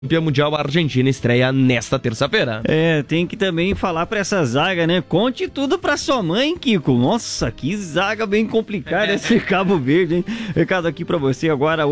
Campeão mundial, a Argentina estreia nesta terça-feira. Tem que também falar pra essa zaga, né? Conte tudo pra sua mãe, Kiko. Nossa, que zaga bem complicada esse Cabo Verde, hein? Recado aqui pra você agora,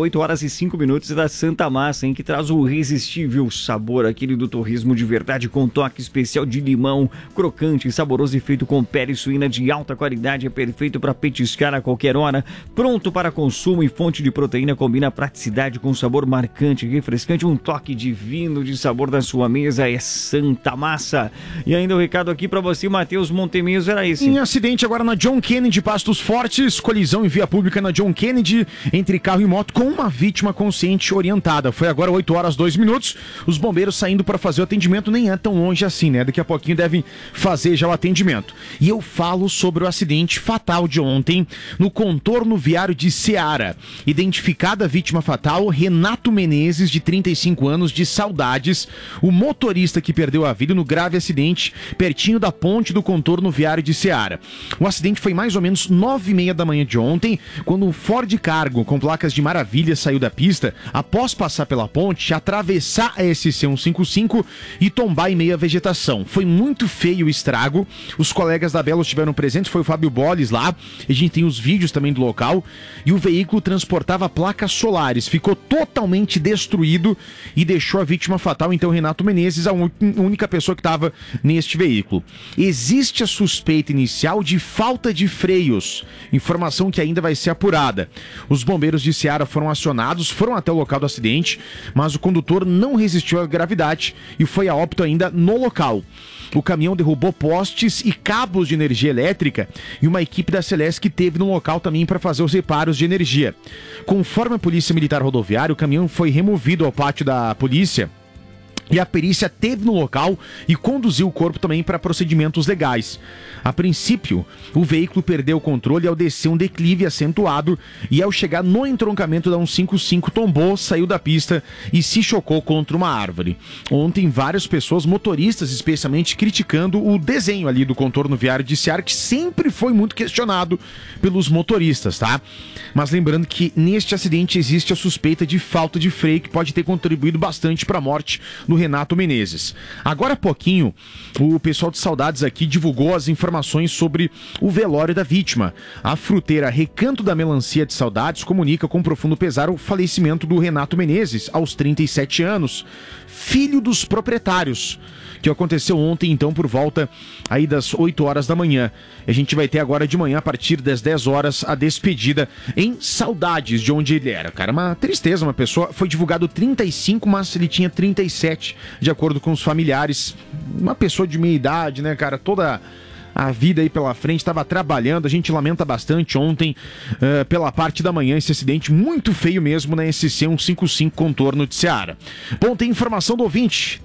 8h05 da Santa Massa, hein? Que traz o irresistível sabor, aquele do torresmo de verdade, com toque especial de limão, crocante, saboroso e feito com pele suína de alta qualidade. É perfeito pra petiscar a qualquer hora. Pronto para consumo e fonte de proteína, combina praticidade com sabor marcante, refrescante, um toque divino de sabor da sua mesa. É Santa Massa. E ainda o recado aqui pra você, Matheus Montemiro, era esse. Em acidente agora na John Kennedy, Pastos Fortes, colisão em via pública na John Kennedy, entre carro e moto, com uma vítima consciente orientada. Foi agora 8h02. Os bombeiros saindo para fazer o atendimento, nem é tão longe assim, né? Daqui a pouquinho devem fazer já o atendimento. E eu falo sobre o acidente fatal de ontem no contorno viário de Ceará. Identificada a vítima fatal, Renato Menezes, de 35 anos, de Saudades, o motorista que perdeu a vida no grave acidente pertinho da ponte do contorno viário de Ceará. O acidente foi mais ou menos 9h30 da manhã de ontem, quando o Ford Cargo com placas de Maravilha saiu da pista após passar pela ponte, atravessar a SC 155 e tombar em meio à vegetação. Foi muito feio o estrago. Os colegas da Belo estiveram presentes, foi o Fábio Bolles lá, a gente tem os vídeos também do local, e o veículo transportava placas solares, ficou totalmente destruído e deixou a vítima fatal, então, Renato Menezes, a única pessoa que estava neste veículo. Existe a suspeita inicial de falta de freios, informação que ainda vai ser apurada. Os bombeiros de Ceará foram acionados, foram até o local do acidente, mas o condutor não resistiu à gravidade e foi a óbito ainda no local. O caminhão derrubou postes e cabos de energia elétrica e uma equipe da Celesc esteve no local também para fazer os reparos de energia. Conforme a Polícia Militar Rodoviária, o caminhão foi removido ao pátio da polícia e a perícia esteve no local e conduziu o corpo também para procedimentos legais. A princípio, o veículo perdeu o controle ao descer um declive acentuado e ao chegar no entroncamento da 155 tombou, saiu da pista e se chocou contra uma árvore. Ontem, várias pessoas, motoristas especialmente, criticando o desenho ali do contorno viário de Ceará, que sempre foi muito questionado pelos motoristas, tá? Mas lembrando que neste acidente existe a suspeita de falta de freio, que pode ter contribuído bastante para a morte do Renato Menezes. Agora há pouquinho, o pessoal de Saudades aqui divulgou as informações sobre o velório da vítima. A fruteira Recanto da Melancia de Saudades comunica com profundo pesar o falecimento do Renato Menezes, aos 37 anos, filho dos proprietários, que aconteceu ontem, então, por volta aí das 8h da manhã. A gente vai ter agora de manhã, a partir das 10h, a despedida em Saudades, de onde ele era. Cara, uma tristeza, uma pessoa... Foi divulgado 35, mas ele tinha 37, de acordo com os familiares. Uma pessoa de meia idade, né, cara? Toda a vida aí pela frente, estava trabalhando. A gente lamenta bastante ontem, pela parte da manhã, esse acidente muito feio mesmo na SC 155 contorno de Ceará. Bom, tem informação do ouvinte,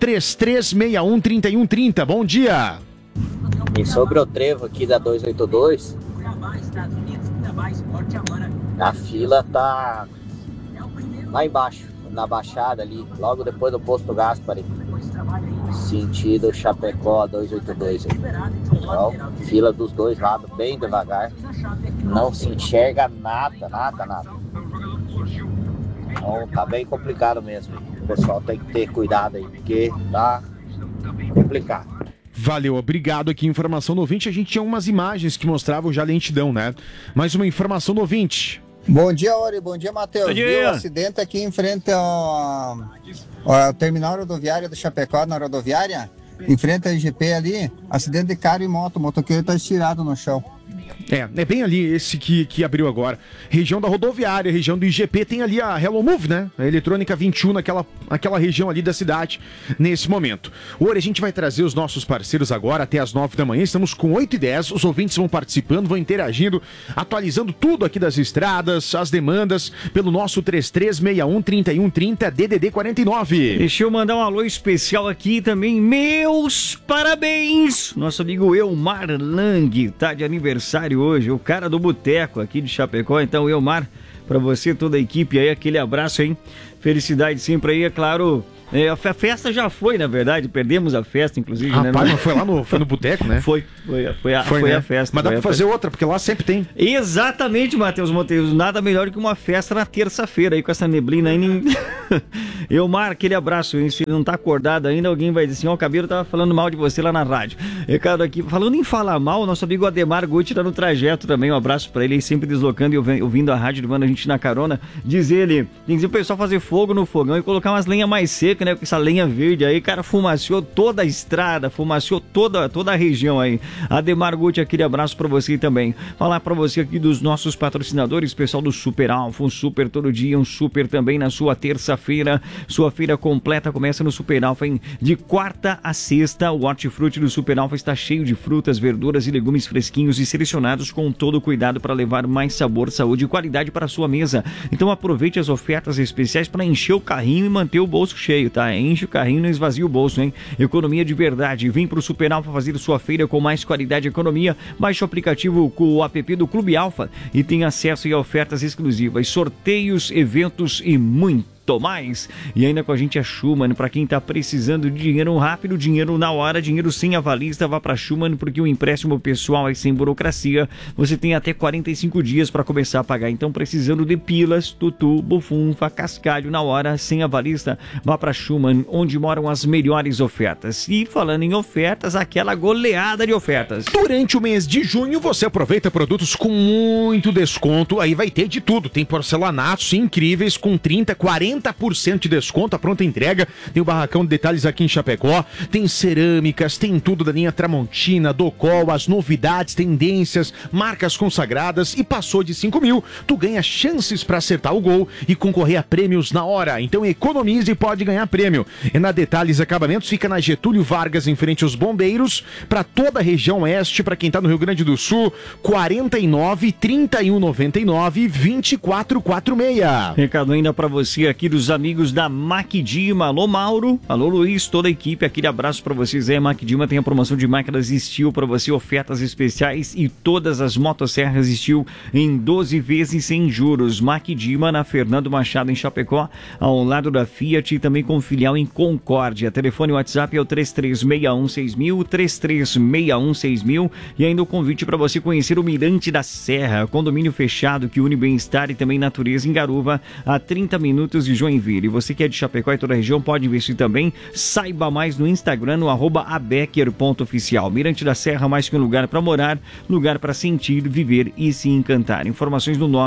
3361-3130, bom dia. E sobre o trevo aqui da 282, a fila tá lá embaixo, na baixada ali, logo depois do posto Gaspari, sentido Chapecó 282. Então, fila dos dois lados, bem devagar, não se enxerga nada. Então tá bem complicado mesmo. O pessoal tem que ter cuidado aí, porque tá complicado. Valeu, obrigado aqui, informação do ouvinte. A gente tinha umas imagens que mostravam já a lentidão, né? Mais uma informação do ouvinte. Bom dia, Ori. Bom dia, Matheus. Viu o acidente aqui em frente ao terminal rodoviário do Chapecó, na rodoviária, em frente ao IGP ali, acidente de carro e moto, o motoqueiro tá estirado no chão. É bem ali esse que abriu agora. Região da rodoviária, região do IGP, tem ali a Hello Move, né? A Eletrônica 21 naquela região ali da cidade, nesse momento. Hoje a gente vai trazer os nossos parceiros agora até as 9 da manhã. Estamos com 8h10, os ouvintes vão participando, vão interagindo, atualizando tudo aqui das estradas, as demandas, pelo nosso 3361-3130 DDD 49. Deixa eu mandar um alô especial aqui também. Meus parabéns! Nosso amigo Elmar Lang tá de aniversário hoje, o cara do boteco aqui de Chapecó. Então, Elmar, pra você, toda a equipe aí, aquele abraço, hein? Felicidade sempre aí, é claro, A festa já foi, na verdade, perdemos a festa, inclusive. Rapaz, mas foi no boteco, né? Foi a festa. Mas dá pra fazer outra, porque lá sempre tem. Exatamente, Matheus Monteiro. Nada melhor que uma festa na terça-feira aí com essa neblina aí. Elmar, aquele abraço, hein? Se não tá acordado ainda, alguém vai dizer assim, o Cabelo tava falando mal de você lá na rádio. Recado aqui, falando em falar mal, nosso amigo Ademar Gucci tá no trajeto também, um abraço pra ele, sempre deslocando e ouvindo a rádio, levando a gente na carona. Diz ele, tem que dizer o pessoal fazer fogo no fogão e colocar umas lenhas mais secas, né? Com essa lenha verde aí, cara, fumaciou toda a estrada, fumaciou toda a região aí. Ademar Gucci, aquele abraço pra você também. Falar pra você aqui dos nossos patrocinadores, pessoal do Super Alfa, um super todo dia, um super também na sua terça-feira. Sua feira completa começa no Super Alfa, hein? De quarta a sexta, o hortifruti do Super Alfa está cheio de frutas, verduras e legumes fresquinhos e selecionados com todo o cuidado para levar mais sabor, saúde e qualidade para a sua mesa. Então aproveite as ofertas especiais para encher o carrinho e manter o bolso cheio, tá? Enche o carrinho e não esvazia o bolso, hein? Economia de verdade. Vem pro Super Alfa fazer sua feira com mais qualidade e economia. Baixe o aplicativo com o app do Clube Alfa e tem acesso a ofertas exclusivas, sorteios, eventos e muito mais. E ainda com a gente a Schumann, para quem tá precisando de dinheiro rápido, dinheiro na hora, dinheiro sem avalista, vá para Schumann, porque o empréstimo pessoal é sem burocracia. Você tem até 45 dias para começar a pagar. Então, precisando de pilas, tutu, bufunfa, cascalho na hora, sem avalista, vá para Schumann, onde moram as melhores ofertas. E falando em ofertas, aquela goleada de ofertas. Durante o mês de junho, você aproveita produtos com muito desconto. Aí vai ter de tudo. Tem porcelanatos incríveis com 30, 40% de desconto, a pronta entrega. Tem o Barracão de Detalhes aqui em Chapecó. Tem cerâmicas, tem tudo da linha Tramontina, Docol, as novidades, tendências, marcas consagradas. E passou de 5 mil, tu ganha chances para acertar o gol e concorrer a prêmios na hora. Então economize e pode ganhar prêmio. É na Detalhes Acabamentos, fica na Getúlio Vargas, em frente aos Bombeiros, para toda a região oeste. Para quem tá no Rio Grande do Sul, 49 3199 2446. Recado ainda para você aqui dos amigos da Macdima. Alô Mauro, alô Luiz, toda a equipe, aquele abraço para vocês aí. A Macdima tem a promoção de máquinas Steel para você, ofertas especiais e todas as motosserras Steel em 12 vezes sem juros. Macdima na Fernando Machado em Chapecó, ao lado da Fiat, e também com filial em Concórdia. Telefone e WhatsApp é o 33616000, 33616000, e ainda o convite para você conhecer o Mirante da Serra, condomínio fechado que une bem-estar e também natureza em Garuva, a 30 minutos de Joinville. E você que é de Chapecó e toda a região pode investir também. Saiba mais no Instagram, no @abecker.oficial. Mirante da Serra, mais que um lugar para morar, lugar para sentir, viver e se encantar. Informações no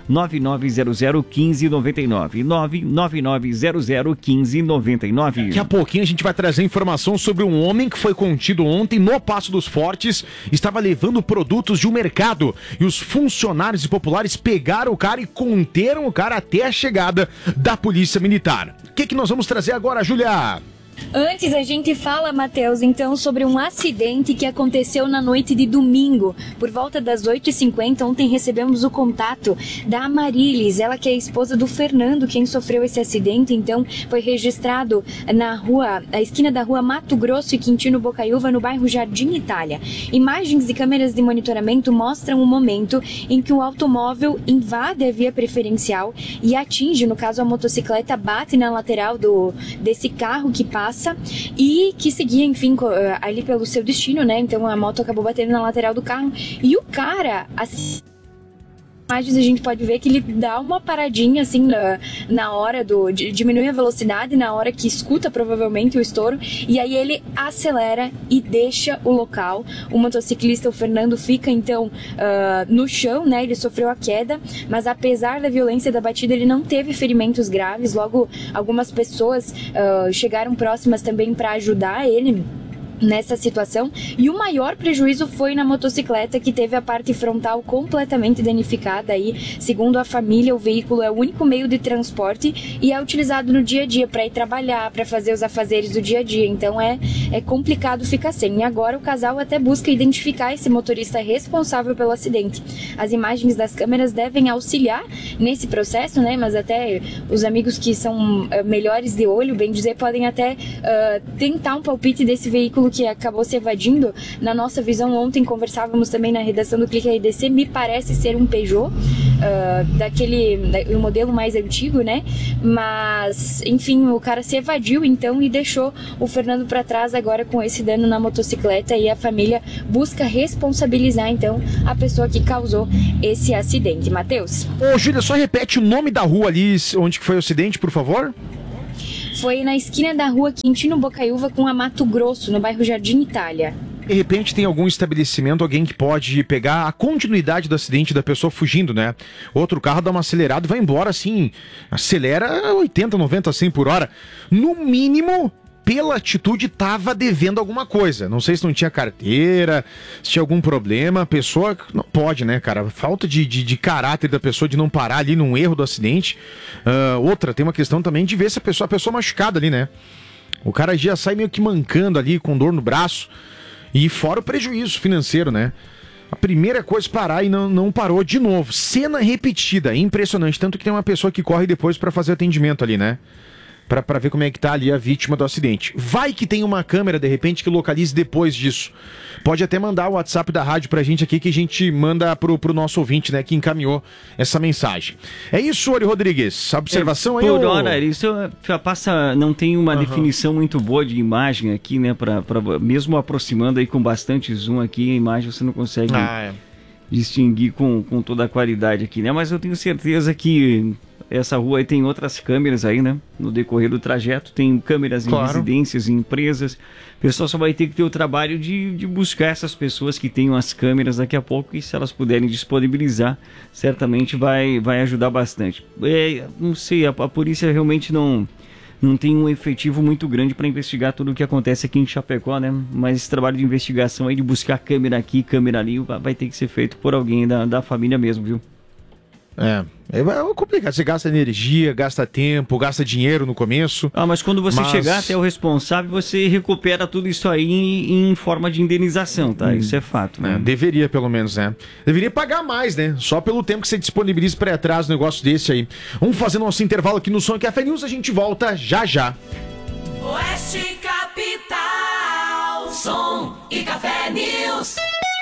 999001599. 999001599. Daqui a pouquinho a gente vai trazer informação sobre um homem que foi contido ontem no Passo dos Fortes. Estava levando produtos de um mercado e os funcionários e populares pegaram o cara e conteram o cara até a chegada da Polícia Militar. O que nós vamos trazer agora, Júlia? Antes a gente fala, Matheus, então, sobre um acidente que aconteceu na noite de domingo. Por volta das 8h50, ontem recebemos o contato da Amarilis, ela que é a esposa do Fernando, quem sofreu esse acidente. Então, foi registrado na rua, a esquina da rua Mato Grosso e Quintino Bocaiúva, no bairro Jardim Itália. Imagens de câmeras de monitoramento mostram o momento em que o automóvel invade a via preferencial e atinge, no caso, a motocicleta bate na lateral desse carro que passa e que seguia, enfim, ali pelo seu destino, né? Então a moto acabou batendo na lateral do carro e o cara, assim, imagens a gente pode ver que ele dá uma paradinha assim na hora diminui a velocidade na hora que escuta provavelmente o estouro, e aí ele acelera e deixa o local. O motociclista, o Fernando, fica então no chão, né? Ele sofreu a queda, mas apesar da violência da batida ele não teve ferimentos graves. Logo algumas pessoas chegaram próximas também para ajudar ele nessa situação, e o maior prejuízo foi na motocicleta, que teve a parte frontal completamente danificada. Aí, segundo a família, o veículo é o único meio de transporte e é utilizado no dia a dia para ir trabalhar, para fazer os afazeres do dia a dia. Então é complicado ficar sem. E agora o casal até busca identificar esse motorista responsável pelo acidente. As imagens das câmeras devem auxiliar nesse processo, né? Mas até os amigos que são melhores de olho, bem dizer, podem até tentar um palpite desse veículo que acabou se evadindo. Na nossa visão, ontem conversávamos também na redação do Clique RDC, me parece ser um Peugeot, o modelo mais antigo, né? Mas, enfim, o cara se evadiu então e deixou o Fernando para trás agora com esse dano na motocicleta, e a família busca responsabilizar então a pessoa que causou esse acidente. Matheus? Ô, Júlia, só repete o nome da rua ali onde que foi o acidente, por favor? Foi na esquina da rua Quintino Bocaiúva com a Mato Grosso, no bairro Jardim Itália. De repente tem algum estabelecimento, alguém que pode pegar a continuidade do acidente da pessoa fugindo, né? Outro carro dá uma acelerada e vai embora assim, acelera 80, 90, 100 por hora. No mínimo, pela atitude, tava devendo alguma coisa. Não sei se não tinha carteira, se tinha algum problema. A pessoa não pode, né, cara? Falta de caráter da pessoa de não parar ali num erro do acidente. Outra, tem uma questão também de ver se a pessoa machucada ali, né? O cara já sai meio que mancando ali, com dor no braço. E fora o prejuízo financeiro, né? A primeira coisa parar e não parou de novo. Cena repetida, impressionante. Tanto que tem uma pessoa que corre depois pra fazer atendimento ali, né? Pra ver como é que tá ali a vítima do acidente. Vai que tem uma câmera, de repente, que localize depois disso. Pode até mandar o WhatsApp da rádio pra gente aqui, que a gente manda pro nosso ouvinte, né? Que encaminhou essa mensagem. É isso, Ori Rodrigues. A observação aí... Por hora, isso já passa... Não tem uma definição muito boa de imagem aqui, né? Mesmo aproximando aí com bastante zoom aqui, a imagem você não consegue distinguir com toda a qualidade aqui, né? Mas eu tenho certeza que... Essa rua aí tem outras câmeras aí, né? No decorrer do trajeto, tem câmeras em residências, em empresas. O pessoal só vai ter que ter o trabalho de buscar essas pessoas que tenham as câmeras daqui a pouco, e se elas puderem disponibilizar, certamente vai ajudar bastante. Não sei, a polícia realmente não tem um efetivo muito grande para investigar tudo o que acontece aqui em Chapecó, né? Mas esse trabalho de investigação aí, de buscar câmera aqui, câmera ali, vai ter que ser feito por alguém da família mesmo, viu? É complicado, você gasta energia, gasta tempo, gasta dinheiro no começo. Mas quando você chegar até o responsável, você recupera tudo isso aí em forma de indenização, tá? Isso é fato, né? Deveria, pelo menos, né? Deveria pagar mais, né? Só pelo tempo que você disponibiliza para ir atrás do negócio desse aí. Vamos fazer nosso intervalo aqui no Som e Café News, a gente volta já já. Oeste Capital, Som e Café News.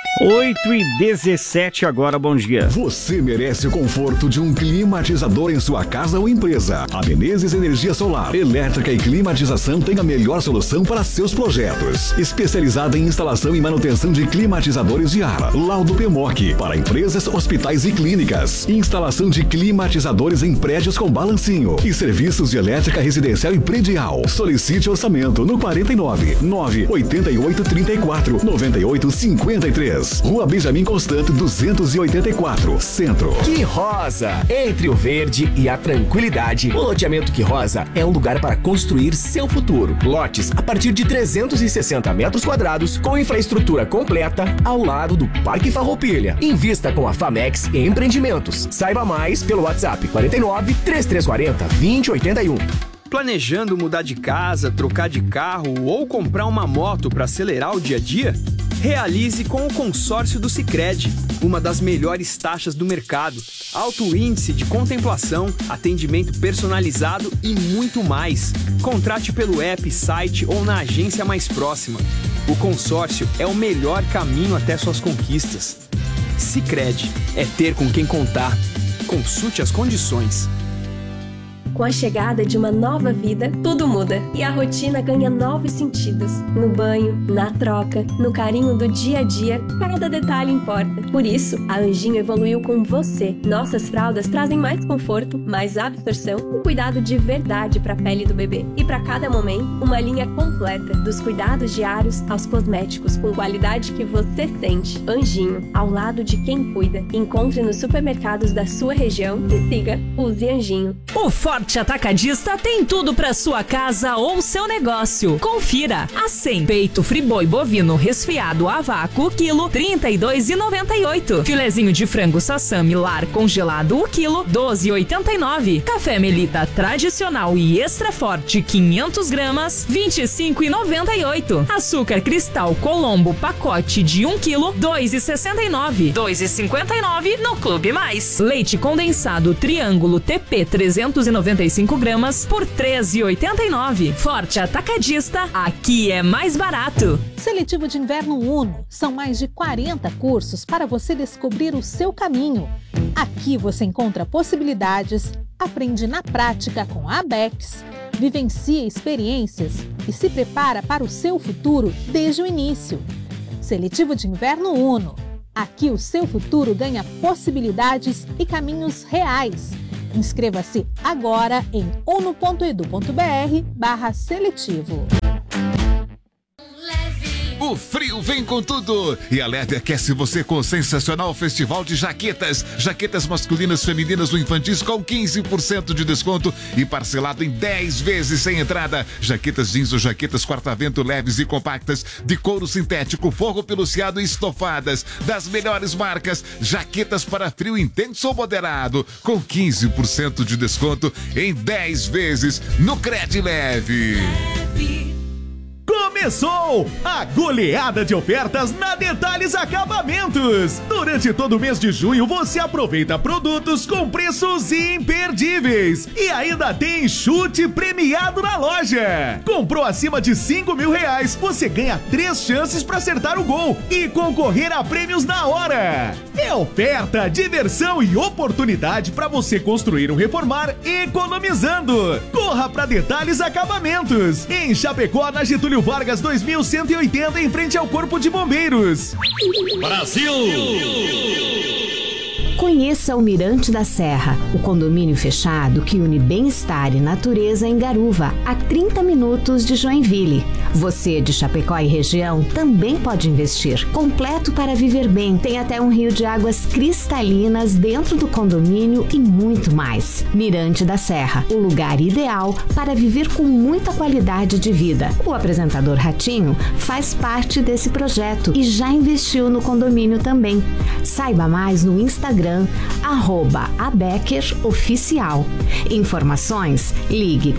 8h17 agora, bom dia. Você merece o conforto de um climatizador em sua casa ou empresa. A Menezes Energia Solar, elétrica e climatização tem a melhor solução para seus projetos. Especializada em instalação e manutenção de climatizadores de ar. Laudo PMOC, para empresas, hospitais e clínicas. Instalação de climatizadores em prédios com balancinho. E serviços de elétrica residencial e predial. Solicite orçamento no 49 988 34 98 53. Rua Benjamin Constant 284, Centro. Que Rosa! Entre o verde e a tranquilidade, o loteamento Que Rosa é um lugar para construir seu futuro. Lotes a partir de 360 metros quadrados, com infraestrutura completa, ao lado do Parque Farroupilha. Invista com a Famex Empreendimentos. Saiba mais pelo WhatsApp 49 3340 2081. Planejando mudar de casa, trocar de carro ou comprar uma moto para acelerar o dia a dia? Realize com o consórcio do Sicredi, uma das melhores taxas do mercado, alto índice de contemplação, atendimento personalizado e muito mais. Contrate pelo app, site ou na agência mais próxima. O consórcio é o melhor caminho até suas conquistas. Sicredi, é ter com quem contar. Consulte as condições. Com a chegada de uma nova vida, tudo muda e a rotina ganha novos sentidos. No banho, na troca, no carinho do dia a dia, cada detalhe importa. Por isso, a Anjinho evoluiu com você. Nossas fraldas trazem mais conforto, mais absorção e cuidado de verdade para a pele do bebê. E para cada momento, uma linha completa, dos cuidados diários aos cosméticos, com qualidade que você sente. Anjinho, ao lado de quem cuida. Encontre nos supermercados da sua região e siga Use Anjinho. O Forte Atacadista tem tudo para sua casa ou seu negócio. Confira: acém, peito friboi bovino resfriado a vácuo, quilo R$32,98. Filezinho de frango sassami lar congelado, o quilo R$12,89. Café Melita tradicional e extra forte 500 gramas, R$25,98. Açúcar cristal Colombo pacote de 1 quilo, R$2,69. R$2,59 no Clube Mais. Leite condensado Triângulo TP 395 gramas por R$13,89. Forte Atacadista, aqui é mais barato. Seletivo de Inverno Uno. São mais de 40 cursos para você descobrir o seu caminho. Aqui você encontra possibilidades, aprende na prática com a ABEX, vivencia experiências e se prepara para o seu futuro desde o início. Seletivo de Inverno Uno. Aqui o seu futuro ganha possibilidades e caminhos reais. Inscreva-se agora em uno.edu.br/seletivo. O frio vem com tudo e a Leve aquece você com o sensacional festival de jaquetas. Jaquetas masculinas, femininas ou infantis com 15% de desconto e parcelado em 10 vezes sem entrada. Jaquetas jeans ou jaquetas quarta-vento leves e compactas de couro sintético, forro peluciado e estofadas das melhores marcas. Jaquetas para frio intenso ou moderado com 15% de desconto em 10 vezes no Cred Leve. Começou a goleada de ofertas na Detalhes Acabamentos. Durante todo o mês de junho você aproveita produtos com preços imperdíveis e ainda tem chute premiado na loja. Comprou acima de R$5.000, você ganha 3 chances para acertar o gol e concorrer a prêmios na hora. É oferta, diversão e oportunidade para você construir ou reformar economizando. Corra para Detalhes Acabamentos em Chapecó, na Getúlio Vargas 2180, em frente ao Corpo de Bombeiros. Brasil! Conheça o Mirante da Serra, o condomínio fechado que une bem-estar e natureza em Garuva, a 30 minutos de Joinville. Você de Chapecó e região também pode investir. Completo para viver bem, tem até um rio de águas cristalinas dentro do condomínio e muito mais. Mirante da Serra, o lugar ideal para viver com muita qualidade de vida. O apresentador Ratinho faz parte desse projeto e já investiu no condomínio também. Saiba mais no Instagram @AbeckerOficial. Informações, ligue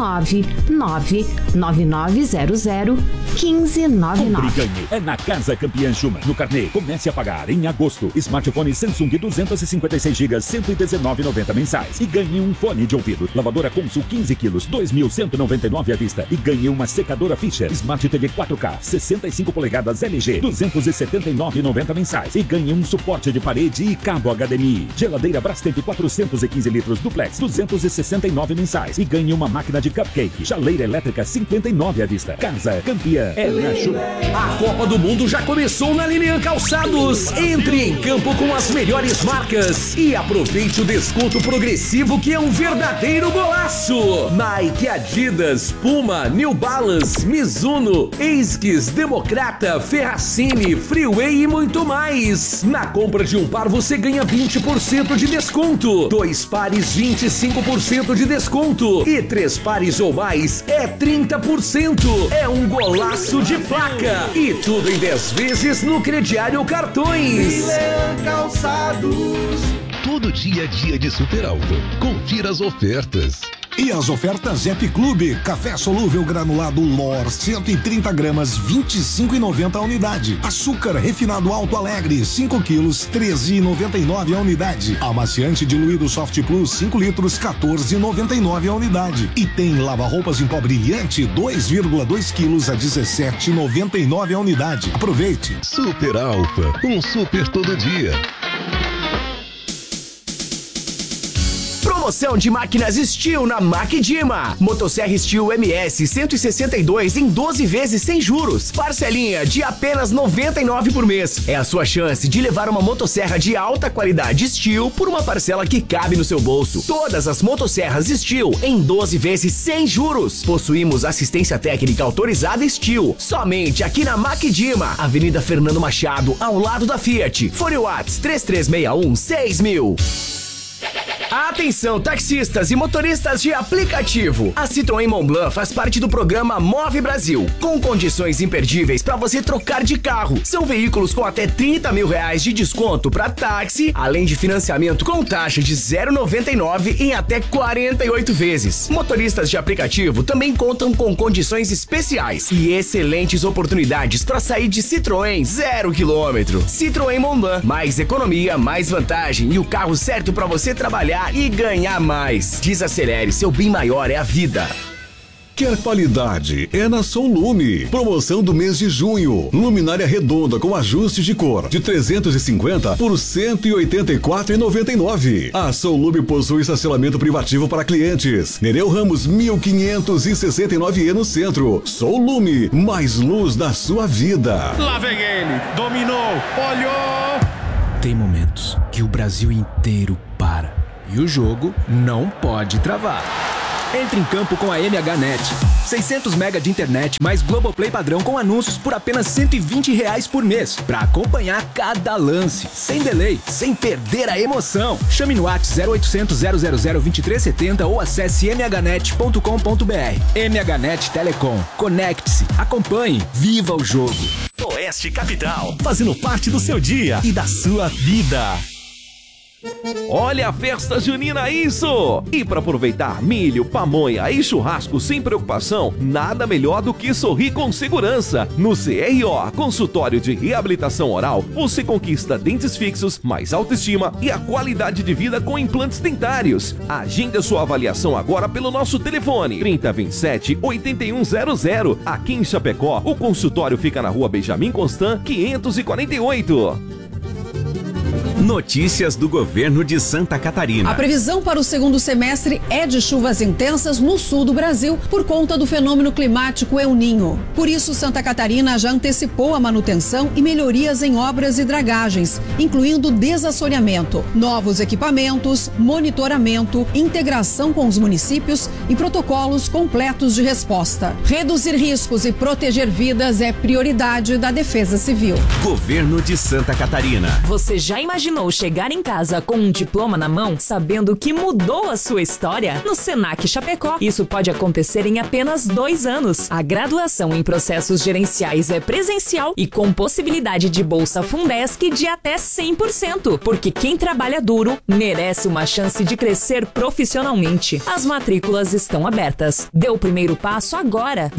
499-9900-1599. Compre e ganhe é na Casa Campeã Schumann. No carnê, comece a pagar em agosto. Smartphone Samsung 256 GB, R$ 119,90 mensais. E ganhe um fone de ouvido. Lavadora Consul 15 quilos, R$ 2.199 à vista. E ganhe uma secadora Fischer. Smart TV 4K, 65 polegadas LG, R$ 279,90 mensais. E ganhe um suporte de parede e cabo HDMI. Geladeira Brastemp 415 litros duplex, 269 mensais. E ganhe uma máquina de cupcake. Chaleira elétrica 59 à vista. Casa Campeã é na Schumann. A Copa do Mundo já começou na Lilian Calçados. Entre em campo com as melhores marcas e aproveite o desconto progressivo que é um verdadeiro golaço. Nike, Adidas, Puma, New Balance, Mizuno, Esquis, Democrata, Ferracini, Freeway e muito mais. Na compra de um par você ganha 20% de desconto. 2 pares, 25% de desconto. E 3 pares ou mais é 30%. É um golaço de placa. E tudo em 10 vezes no crediário cartões. Calçados. Todo dia é dia de Super Alto. Confira as ofertas. E as ofertas Zep Clube, café solúvel granulado LOR, 130 gramas, 25,90 a unidade. Açúcar refinado Alto Alegre, 5 quilos, 13,99 a unidade. Amaciante diluído Soft Plus, 5 litros, 14,99 a unidade. E tem lava-roupas em pó brilhante, 2,2 quilos a 17,99 a unidade. Aproveite. Super Alfa, um super todo dia. Promoção de máquinas Steel na Macdima. Motosserra Steel MS 162 em 12 vezes sem juros. Parcelinha de apenas R$ 99 por mês. É a sua chance de levar uma motosserra de alta qualidade Steel por uma parcela que cabe no seu bolso. Todas as motosserras Steel em 12 vezes sem juros. Possuímos assistência técnica autorizada Steel. Somente aqui na Macdima, Avenida Fernando Machado, ao lado da Fiat. Fone Whats 3361-6000. Atenção, taxistas e motoristas de aplicativo. A Citroën Montblanc faz parte do programa Move Brasil, com condições imperdíveis para você trocar de carro. São veículos com até R$30 mil de desconto para táxi, além de financiamento com taxa de 0,99 em até 48 vezes. Motoristas de aplicativo também contam com condições especiais e excelentes oportunidades para sair de Citroën 0 km. Citroën Montblanc, mais economia, mais vantagem e o carro certo para você trabalhar e ganhar mais. Desacelere, seu bem maior é a vida. Quer qualidade? É na Solume. Promoção do mês de junho. Luminária redonda com ajustes de cor de 350 por R$ 184,99. A Solume possui estacionamento privativo para clientes. Nereu Ramos 1569E no centro. Solume, mais luz na sua vida. Lá vem ele, dominou, olhou. Tem momentos que o Brasil inteiro para e o jogo não pode travar. Entre em campo com a MHNet. 600 mega de internet mais Globoplay padrão com anúncios por apenas R$ 120 por mês. Pra acompanhar cada lance, sem delay, sem perder a emoção. Chame no WhatsApp 0800 000 2370 ou acesse mhnet.com.br. MHNet Telecom. Conecte-se, acompanhe, viva o jogo. Oeste Capital, fazendo parte do seu dia e da sua vida. Olha a festa junina, isso! E para aproveitar milho, pamonha e churrasco sem preocupação, nada melhor do que sorrir com segurança. No CRO, consultório de reabilitação oral, você conquista dentes fixos, mais autoestima e a qualidade de vida com implantes dentários. Agenda sua avaliação agora pelo nosso telefone 3027-8100. Aqui em Chapecó, o consultório fica na rua Benjamin Constant, 548. Notícias do governo de Santa Catarina. A previsão para o segundo semestre é de chuvas intensas no sul do Brasil por conta do fenômeno climático El Niño. Por isso, Santa Catarina já antecipou a manutenção e melhorias em obras e dragagens, incluindo desassoreamento, novos equipamentos, monitoramento, integração com os municípios e protocolos completos de resposta. Reduzir riscos e proteger vidas é prioridade da Defesa Civil. Governo de Santa Catarina. Você já imaginou chegar em casa com um diploma na mão, sabendo que mudou a sua história? No Senac Chapecó, isso pode acontecer em apenas 2 anos. A graduação em processos gerenciais é presencial e com possibilidade de bolsa Fundesc de até 100%, porque quem trabalha duro merece uma chance de crescer profissionalmente. As matrículas estão abertas. Dê o primeiro passo agora.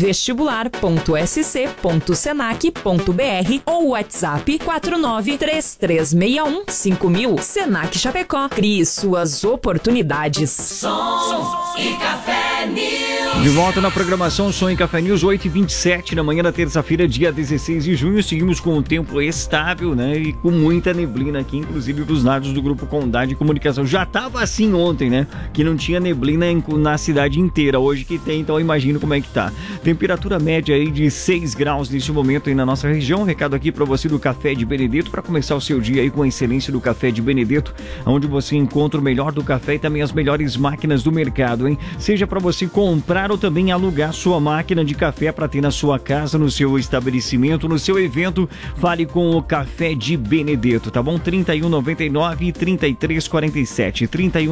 vestibular.sc.senac.br ou WhatsApp 493361 5000. Senac Chapecó. Crie suas oportunidades. Som e Café News. De volta na programação Som e Café News, 8h27 na manhã da terça-feira, dia 16 de junho. Seguimos com um tempo estável, né? E com muita neblina aqui, inclusive para os lados do Grupo Condade de Comunicação. Já estava assim ontem, né? Que não tinha neblina na cidade inteira. Hoje que tem, então eu imagino como é que tá. Temperatura média aí de 6 graus neste momento aí na nossa região. Recado aqui para você do Café de Benedetto, para começar o seu dia aí com a excelência do Café de Benedetto, onde você encontra o melhor do café e também as melhores máquinas do mercado, hein? Seja para você comprar ou também alugar sua máquina de café para ter na sua casa, no seu estabelecimento, no seu evento, fale com o Café de Benedetto, tá bom? 3199-3347,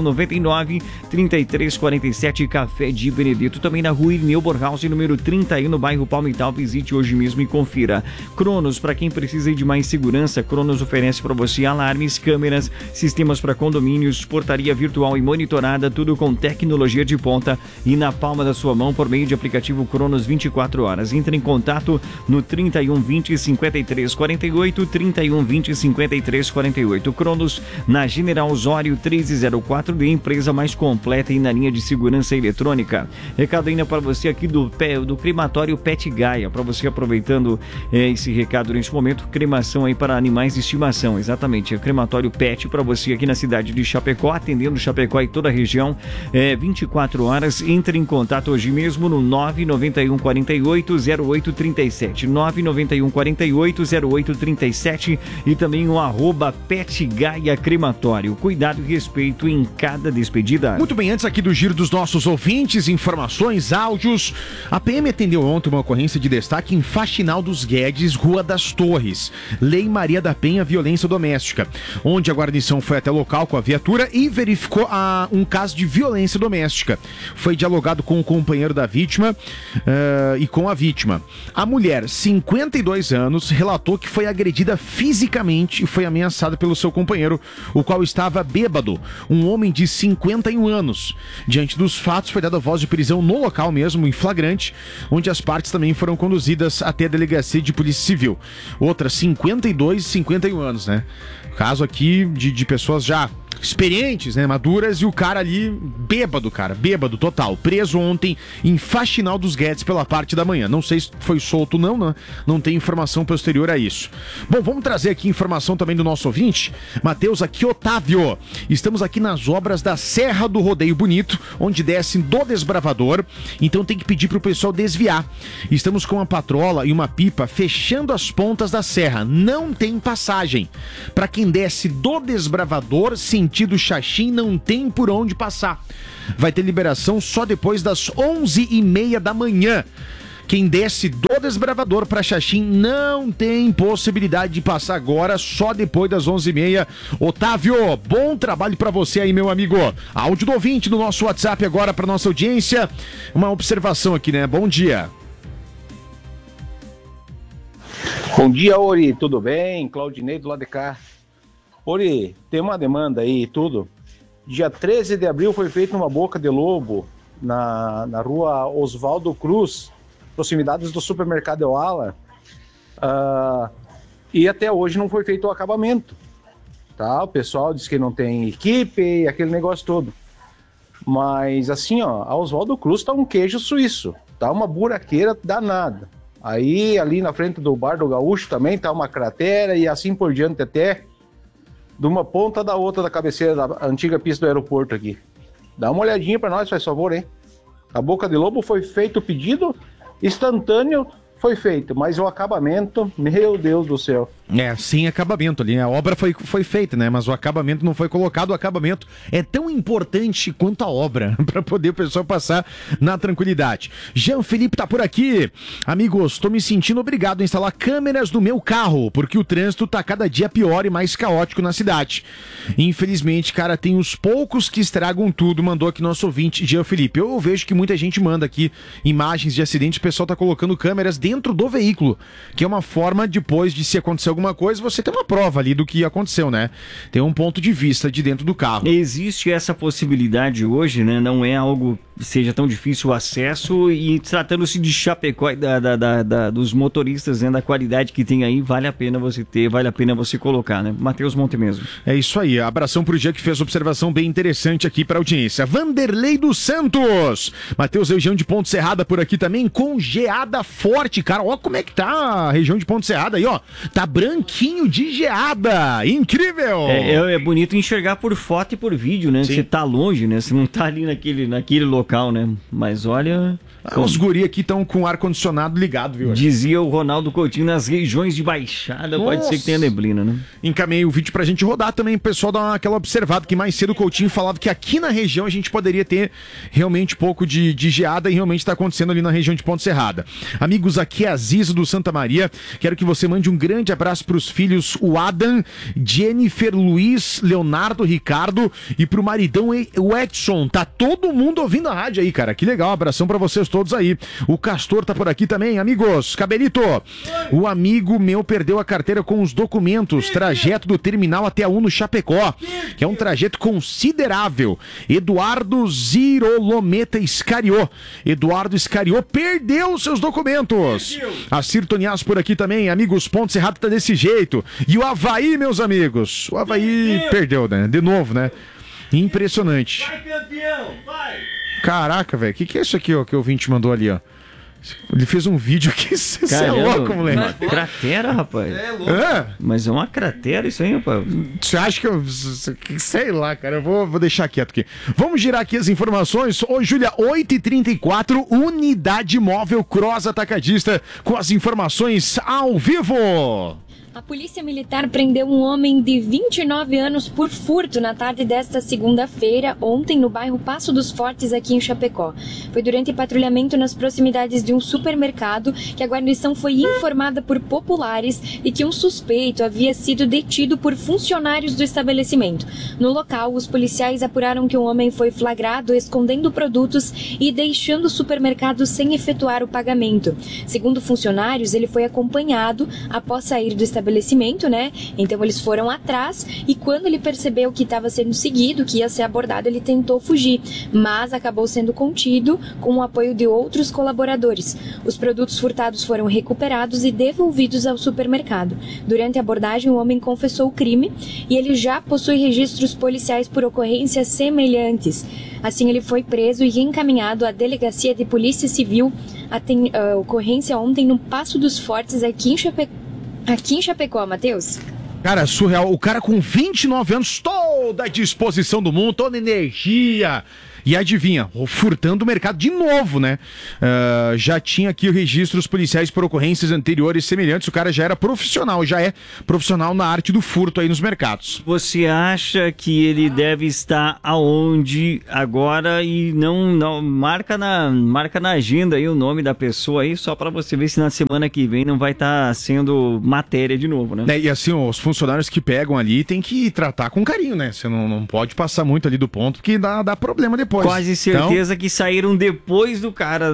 3199-3347, Café de Benedetto, também na rua Irineu Borghaus, número 31, no bairro Palmital. Visite hoje mesmo e confira. Cronos, para quem precisa de mais segurança, Cronos oferece para você alarmes, câmeras, sistemas para condomínios, portaria virtual e monitorada, tudo com tecnologia de ponta e na palma da sua mão por meio de aplicativo Cronos 24 horas. Entre em contato no 3120-5348, 3120-5348. Cronos, na General Osório 1304D, empresa mais completa e na linha de segurança eletrônica. Recado ainda para você aqui do crematório Pet Gaia, para você aproveitando esse recado neste momento, cremação aí para animais de estimação, exatamente, é crematório Pet para você aqui na cidade de Chapecó, atendendo Chapecó e toda a região, 24 horas. Entre em contato hoje mesmo no 991 48 0837, 991 48 0837 e também o @Pet Gaia Crematório. Cuidado e respeito em cada despedida. Muito bem, antes aqui do giro dos nossos ouvintes, informações, áudios. A PM atendeu ontem uma ocorrência de destaque em Faxinal dos Guedes, Rua das Torres, Lei Maria da Penha, violência doméstica, onde a guarnição foi até o local com a viatura e verificou um caso de violência doméstica. Foi dialogado com o companheiro da vítima e com a vítima. A mulher, 52 anos, relatou que foi agredida fisicamente e foi ameaçada pelo seu companheiro, o qual estava bêbado, um homem de 51 anos. Diante dos fatos, foi dada voz de prisão no local mesmo, em flagrante, onde as partes também foram conduzidas até a delegacia de polícia civil. Outra, 52 e 51 anos, né? Caso aqui de pessoas já experientes, né, maduras, e o cara ali bêbado, total, preso ontem em Faxinal dos Guedes pela parte da manhã. Não sei se foi solto não, né? Não tem informação posterior a isso. Bom, vamos trazer aqui informação também do nosso ouvinte, Matheus, aqui Otávio. Estamos aqui nas obras da Serra do Rodeio Bonito, onde desce do Desbravador, então tem que pedir pro pessoal desviar. Estamos com uma patrola e uma pipa fechando as pontas da serra, não tem passagem. Para quem desce do Desbravador, sentido Xaxim, não tem por onde passar. Vai ter liberação só depois das 11h30 da manhã. Quem desce do Desbravador para Xaxim não tem possibilidade de passar agora, só depois das 11h30. Otávio, bom trabalho para você aí, meu amigo. Áudio do ouvinte no nosso WhatsApp agora para nossa audiência. Uma observação aqui, né? Bom dia. Bom dia, Ori, tudo bem? Claudinei do lado de cá. Ori, tem uma demanda aí e tudo. Dia 13 de abril foi feita uma boca de lobo na rua Oswaldo Cruz, proximidades do supermercado Euala, e até hoje não foi feito o acabamento. Tá? O pessoal diz que não tem equipe e aquele negócio todo. Mas assim, ó, a Oswaldo Cruz tá um queijo suíço, tá uma buraqueira danada. Aí ali na frente do Bar do Gaúcho também tá uma cratera e assim por diante até de uma ponta da outra da cabeceira da antiga pista do aeroporto aqui. Dá uma olhadinha para nós, faz favor, hein? A boca de lobo foi feito o pedido, instantâneo foi feito, mas o acabamento, meu Deus do céu. Sem acabamento ali, a obra foi feita, né, mas o acabamento não foi colocado. O acabamento é tão importante quanto a obra, para poder o pessoal passar na tranquilidade. Jean Felipe tá por aqui. Amigos, tô me sentindo obrigado a instalar câmeras no meu carro, porque o trânsito tá cada dia pior e mais caótico na cidade. Infelizmente, cara, tem os poucos que estragam tudo, mandou aqui nosso ouvinte, Jean Felipe. Eu vejo que muita gente manda aqui imagens de acidente, o pessoal tá colocando câmeras dentro do veículo, que é uma forma, depois de se acontecer alguma coisa, você tem uma prova ali do que aconteceu, né? Tem um ponto de vista de dentro do carro. Existe essa possibilidade hoje, né? Não é algo que seja tão difícil o acesso, e tratando-se de Chapecó e dos motoristas, né, da qualidade que tem aí, vale a pena você ter, vale a pena você colocar, né? Matheus Monte mesmo. É isso aí, abração pro Jean que fez observação bem interessante aqui pra audiência. Vanderlei dos Santos, Matheus, região de Ponte Serrada por aqui também, com geada forte, cara, ó como é que tá a região de Ponte Serrada aí, ó, tá branquinho de geada, incrível! É bonito enxergar por foto e por vídeo, né? Sim. Você tá longe, né? Você não tá ali naquele local, né? Mas olha... Os guri aqui estão com o ar-condicionado ligado, viu? Dizia o Ronaldo Coutinho, nas regiões de baixada, pode ser que tenha neblina, né? Encaminhei o vídeo pra gente rodar também, o pessoal dar aquela observada, que mais cedo o Coutinho falava que aqui na região a gente poderia ter realmente pouco de geada, e realmente tá acontecendo ali na região de Ponte Serrada. Amigos, aqui é a Ziza do Santa Maria, quero que você mande um grande abraço pros filhos, o Adam, Jennifer, Luiz, Leonardo, Ricardo, e pro maridão, o Edson. Tá todo mundo ouvindo a rádio aí, cara, que legal, abração pra vocês todos aí. O Castor tá por aqui também, amigos. Cabelito, o amigo meu perdeu a carteira com os documentos, trajeto do terminal até a Uno Chapecó, que é um trajeto considerável. Eduardo Zirolometa Escariô. Eduardo Escariô perdeu seus documentos. A Cirtonias por aqui também, amigos, Ponte Serrada tá desse jeito. E o Avaí, meus amigos, o Avaí perdeu, né? De novo, né? Impressionante. Vai, campeão, vai! Caraca, velho, o que é isso aqui, ó, que o ouvinte mandou ali, ó? Ele fez um vídeo aqui, você é louco, moleque. Uma cratera, rapaz. É louco. É? Mas é uma cratera isso aí, rapaz. Você acha que eu... Sei lá, cara, eu vou deixar quieto aqui. Vamos girar aqui as informações. Ô, Júlia, 8h34, Unidade Móvel Cross Atacadista, com as informações ao vivo. A Polícia Militar prendeu um homem de 29 anos por furto na tarde desta segunda-feira, ontem, no bairro Passo dos Fortes, aqui em Chapecó. Foi durante patrulhamento nas proximidades de um supermercado que a guarnição foi informada por populares e que um suspeito havia sido detido por funcionários do estabelecimento. No local, os policiais apuraram que o homem foi flagrado escondendo produtos e deixando o supermercado sem efetuar o pagamento. Segundo funcionários, ele foi acompanhado após sair do estabelecimento estabelecimento, né? Então eles foram atrás e quando ele percebeu que estava sendo seguido, que ia ser abordado, ele tentou fugir, mas acabou sendo contido com o apoio de outros colaboradores. Os produtos furtados foram recuperados e devolvidos ao supermercado. Durante a abordagem, o homem confessou o crime e ele já possui registros policiais por ocorrências semelhantes. Assim, ele foi preso e encaminhado à Delegacia de Polícia Civil. A ocorrência ontem no Passo dos Fortes, aqui em Chapecó, Matheus. Cara, surreal. O cara com 29 anos, toda a disposição do mundo, toda a energia. E adivinha, furtando o mercado de novo, né? Já tinha aqui registros policiais por ocorrências anteriores semelhantes. O cara já era profissional, já é profissional na arte do furto aí nos mercados. Você acha que ele deve estar aonde agora e não marca na agenda aí o nome da pessoa aí, só para você ver se na semana que vem não vai estar sendo matéria de novo, né? E assim, os funcionários que pegam ali tem que tratar com carinho, né? Você não pode passar muito ali do ponto, porque dá problema depois. Quase certeza que saíram depois do cara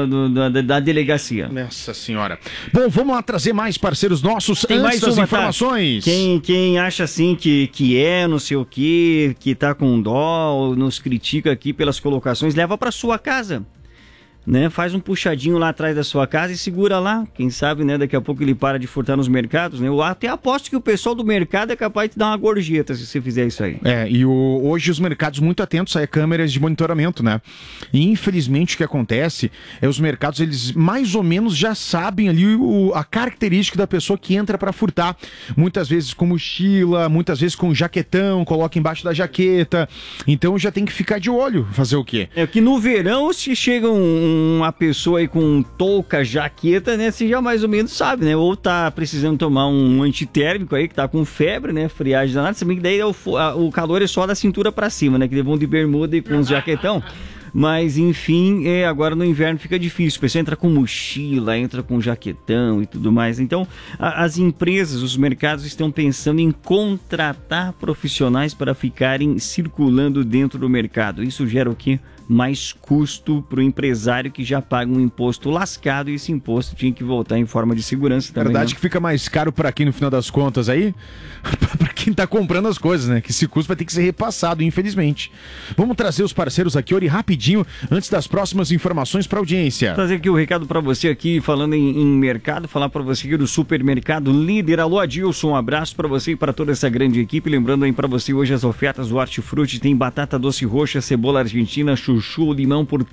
da delegacia. Nossa senhora. Bom, vamos lá trazer mais parceiros nossos. Tem mais das informações. Tá? Quem acha assim que não sei o que tá com dó, nos critica aqui pelas colocações, leva para sua casa. Né? Faz um puxadinho lá atrás da sua casa e segura lá. Quem sabe, né? Daqui a pouco ele para de furtar nos mercados, né? Eu até aposto que o pessoal do mercado é capaz de dar uma gorjeta se você fizer isso aí. Hoje os mercados muito atentos a câmeras de monitoramento, né? E infelizmente o que acontece é os mercados, eles mais ou menos já sabem ali a característica da pessoa que entra para furtar. Muitas vezes com mochila, muitas vezes com jaquetão, coloca embaixo da jaqueta. Então já tem que ficar de olho. Fazer o quê? É que no verão, se chega uma pessoa aí com touca, jaqueta, né? Você já mais ou menos sabe, né? Ou tá precisando tomar um antitérmico aí, que tá com febre, né? Friagem danada. Se bem que daí o calor é só da cintura pra cima, né? Que eles vão de bermuda e com os jaquetão. Mas, enfim, agora no inverno fica difícil. O pessoal entra com mochila, entra com jaquetão e tudo mais. Então, as empresas, os mercados estão pensando em contratar profissionais para ficarem circulando dentro do mercado. Isso gera o quê? Mais custo para o empresário que já paga um imposto lascado e esse imposto tinha que voltar em forma de segurança também. Verdade, né? Que fica mais caro para quem no final das contas aí, para quem tá comprando as coisas, né? Que esse custo vai ter que ser repassado, infelizmente. Vamos trazer os parceiros aqui, Ori, rapidinho, antes das próximas informações para audiência. Vou trazer aqui o recado para você aqui, falando em mercado, falar para você aqui do Supermercado Líder. Alô, Adilson, um abraço para você e para toda essa grande equipe. Lembrando aí para você hoje as ofertas do Hortifruti, tem batata doce roxa, cebola argentina, chuchu, limão por R$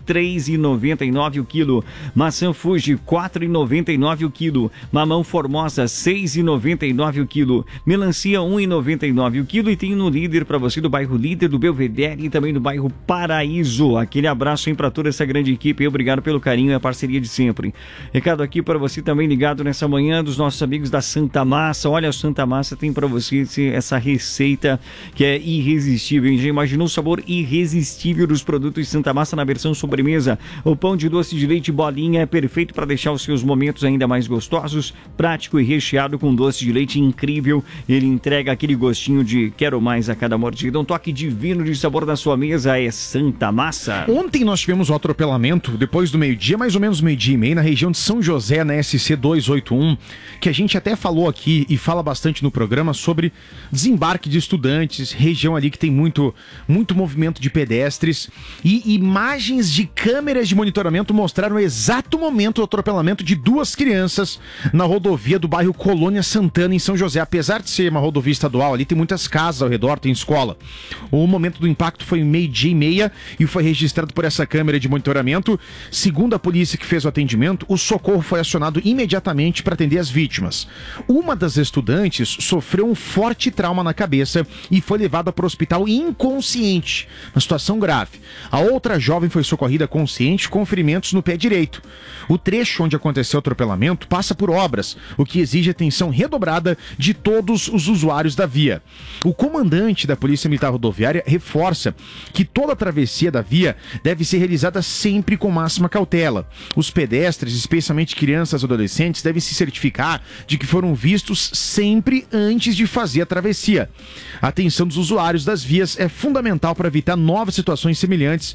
3,99 o quilo. Maçã Fuji, R$ 4,99 o quilo. Mamão Formosa, R$ 6,99 o quilo. Melancia, R$ 1,99 o quilo. E tem no Líder para você do bairro Líder, do Belvedere e também do bairro Paraíso. Aquele abraço aí para toda essa grande equipe. Obrigado pelo carinho e a parceria de sempre. Recado aqui para você também ligado nessa manhã dos nossos amigos da Santa Massa. Olha, a Santa Massa tem para você essa receita que é irresistível, hein? Já imaginou o sabor irresistível dos produtos Santa Massa na versão sobremesa? O pão de doce de leite bolinha é perfeito para deixar os seus momentos ainda mais gostosos, prático e recheado com doce de leite incrível. Ele entrega aquele gostinho de quero mais a cada mordida. Um toque divino de sabor na sua mesa é Santa Massa. Ontem nós tivemos um atropelamento, depois do meio-dia, mais ou menos meio-dia e meio, na região de São José, na SC 281, que a gente até falou aqui e fala bastante no programa sobre desembarque de estudantes, região ali que tem muito movimento de pedestres, e imagens de câmeras de monitoramento mostraram o exato momento do atropelamento de duas crianças na rodovia do bairro Colônia Santana, em São José. Apesar de ser uma rodovia estadual, ali tem muitas casas ao redor, tem escola. O momento do impacto foi meio-dia e meia e foi registrado por essa câmera de monitoramento. Segundo a polícia que fez o atendimento, o socorro foi acionado imediatamente para atender as vítimas. Uma das estudantes sofreu um forte trauma na cabeça e foi levada para o hospital inconsciente, uma situação grave. A outra jovem foi socorrida consciente com ferimentos no pé direito. O trecho onde aconteceu o atropelamento passa por obras, o que exige atenção redobrada de todos os usuários da via. O comandante da Polícia Militar Rodoviária reforça que toda a travessia da via deve ser realizada sempre com máxima cautela. Os pedestres, especialmente crianças e adolescentes, devem se certificar de que foram vistos sempre antes de fazer a travessia. A atenção dos usuários das vias é fundamental para evitar novas situações semelhantes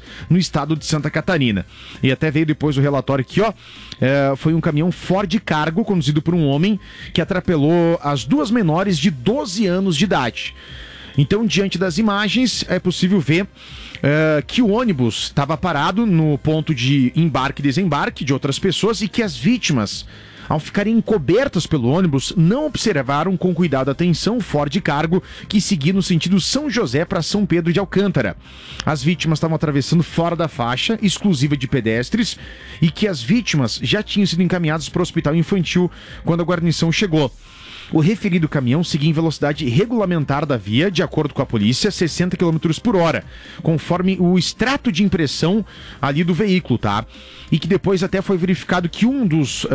no estado de Santa Catarina. E até veio depois o relatório aqui, ó. Foi um caminhão Ford Cargo conduzido por um homem que atropelou as duas menores de 12 anos de idade. Então, diante das imagens, é possível ver que o ônibus estava parado no ponto de embarque e desembarque de outras pessoas e que as vítimas, ao ficarem encobertas pelo ônibus, não observaram com cuidado e atenção o Ford Cargo que seguia no sentido São José para São Pedro de Alcântara. As vítimas estavam atravessando fora da faixa exclusiva de pedestres e que as vítimas já tinham sido encaminhadas para o hospital infantil quando a guarnição chegou. O referido caminhão seguia em velocidade regulamentar da via, de acordo com a polícia, 60 km por hora, conforme o extrato de impressão ali do veículo, tá? E que depois até foi verificado que um dos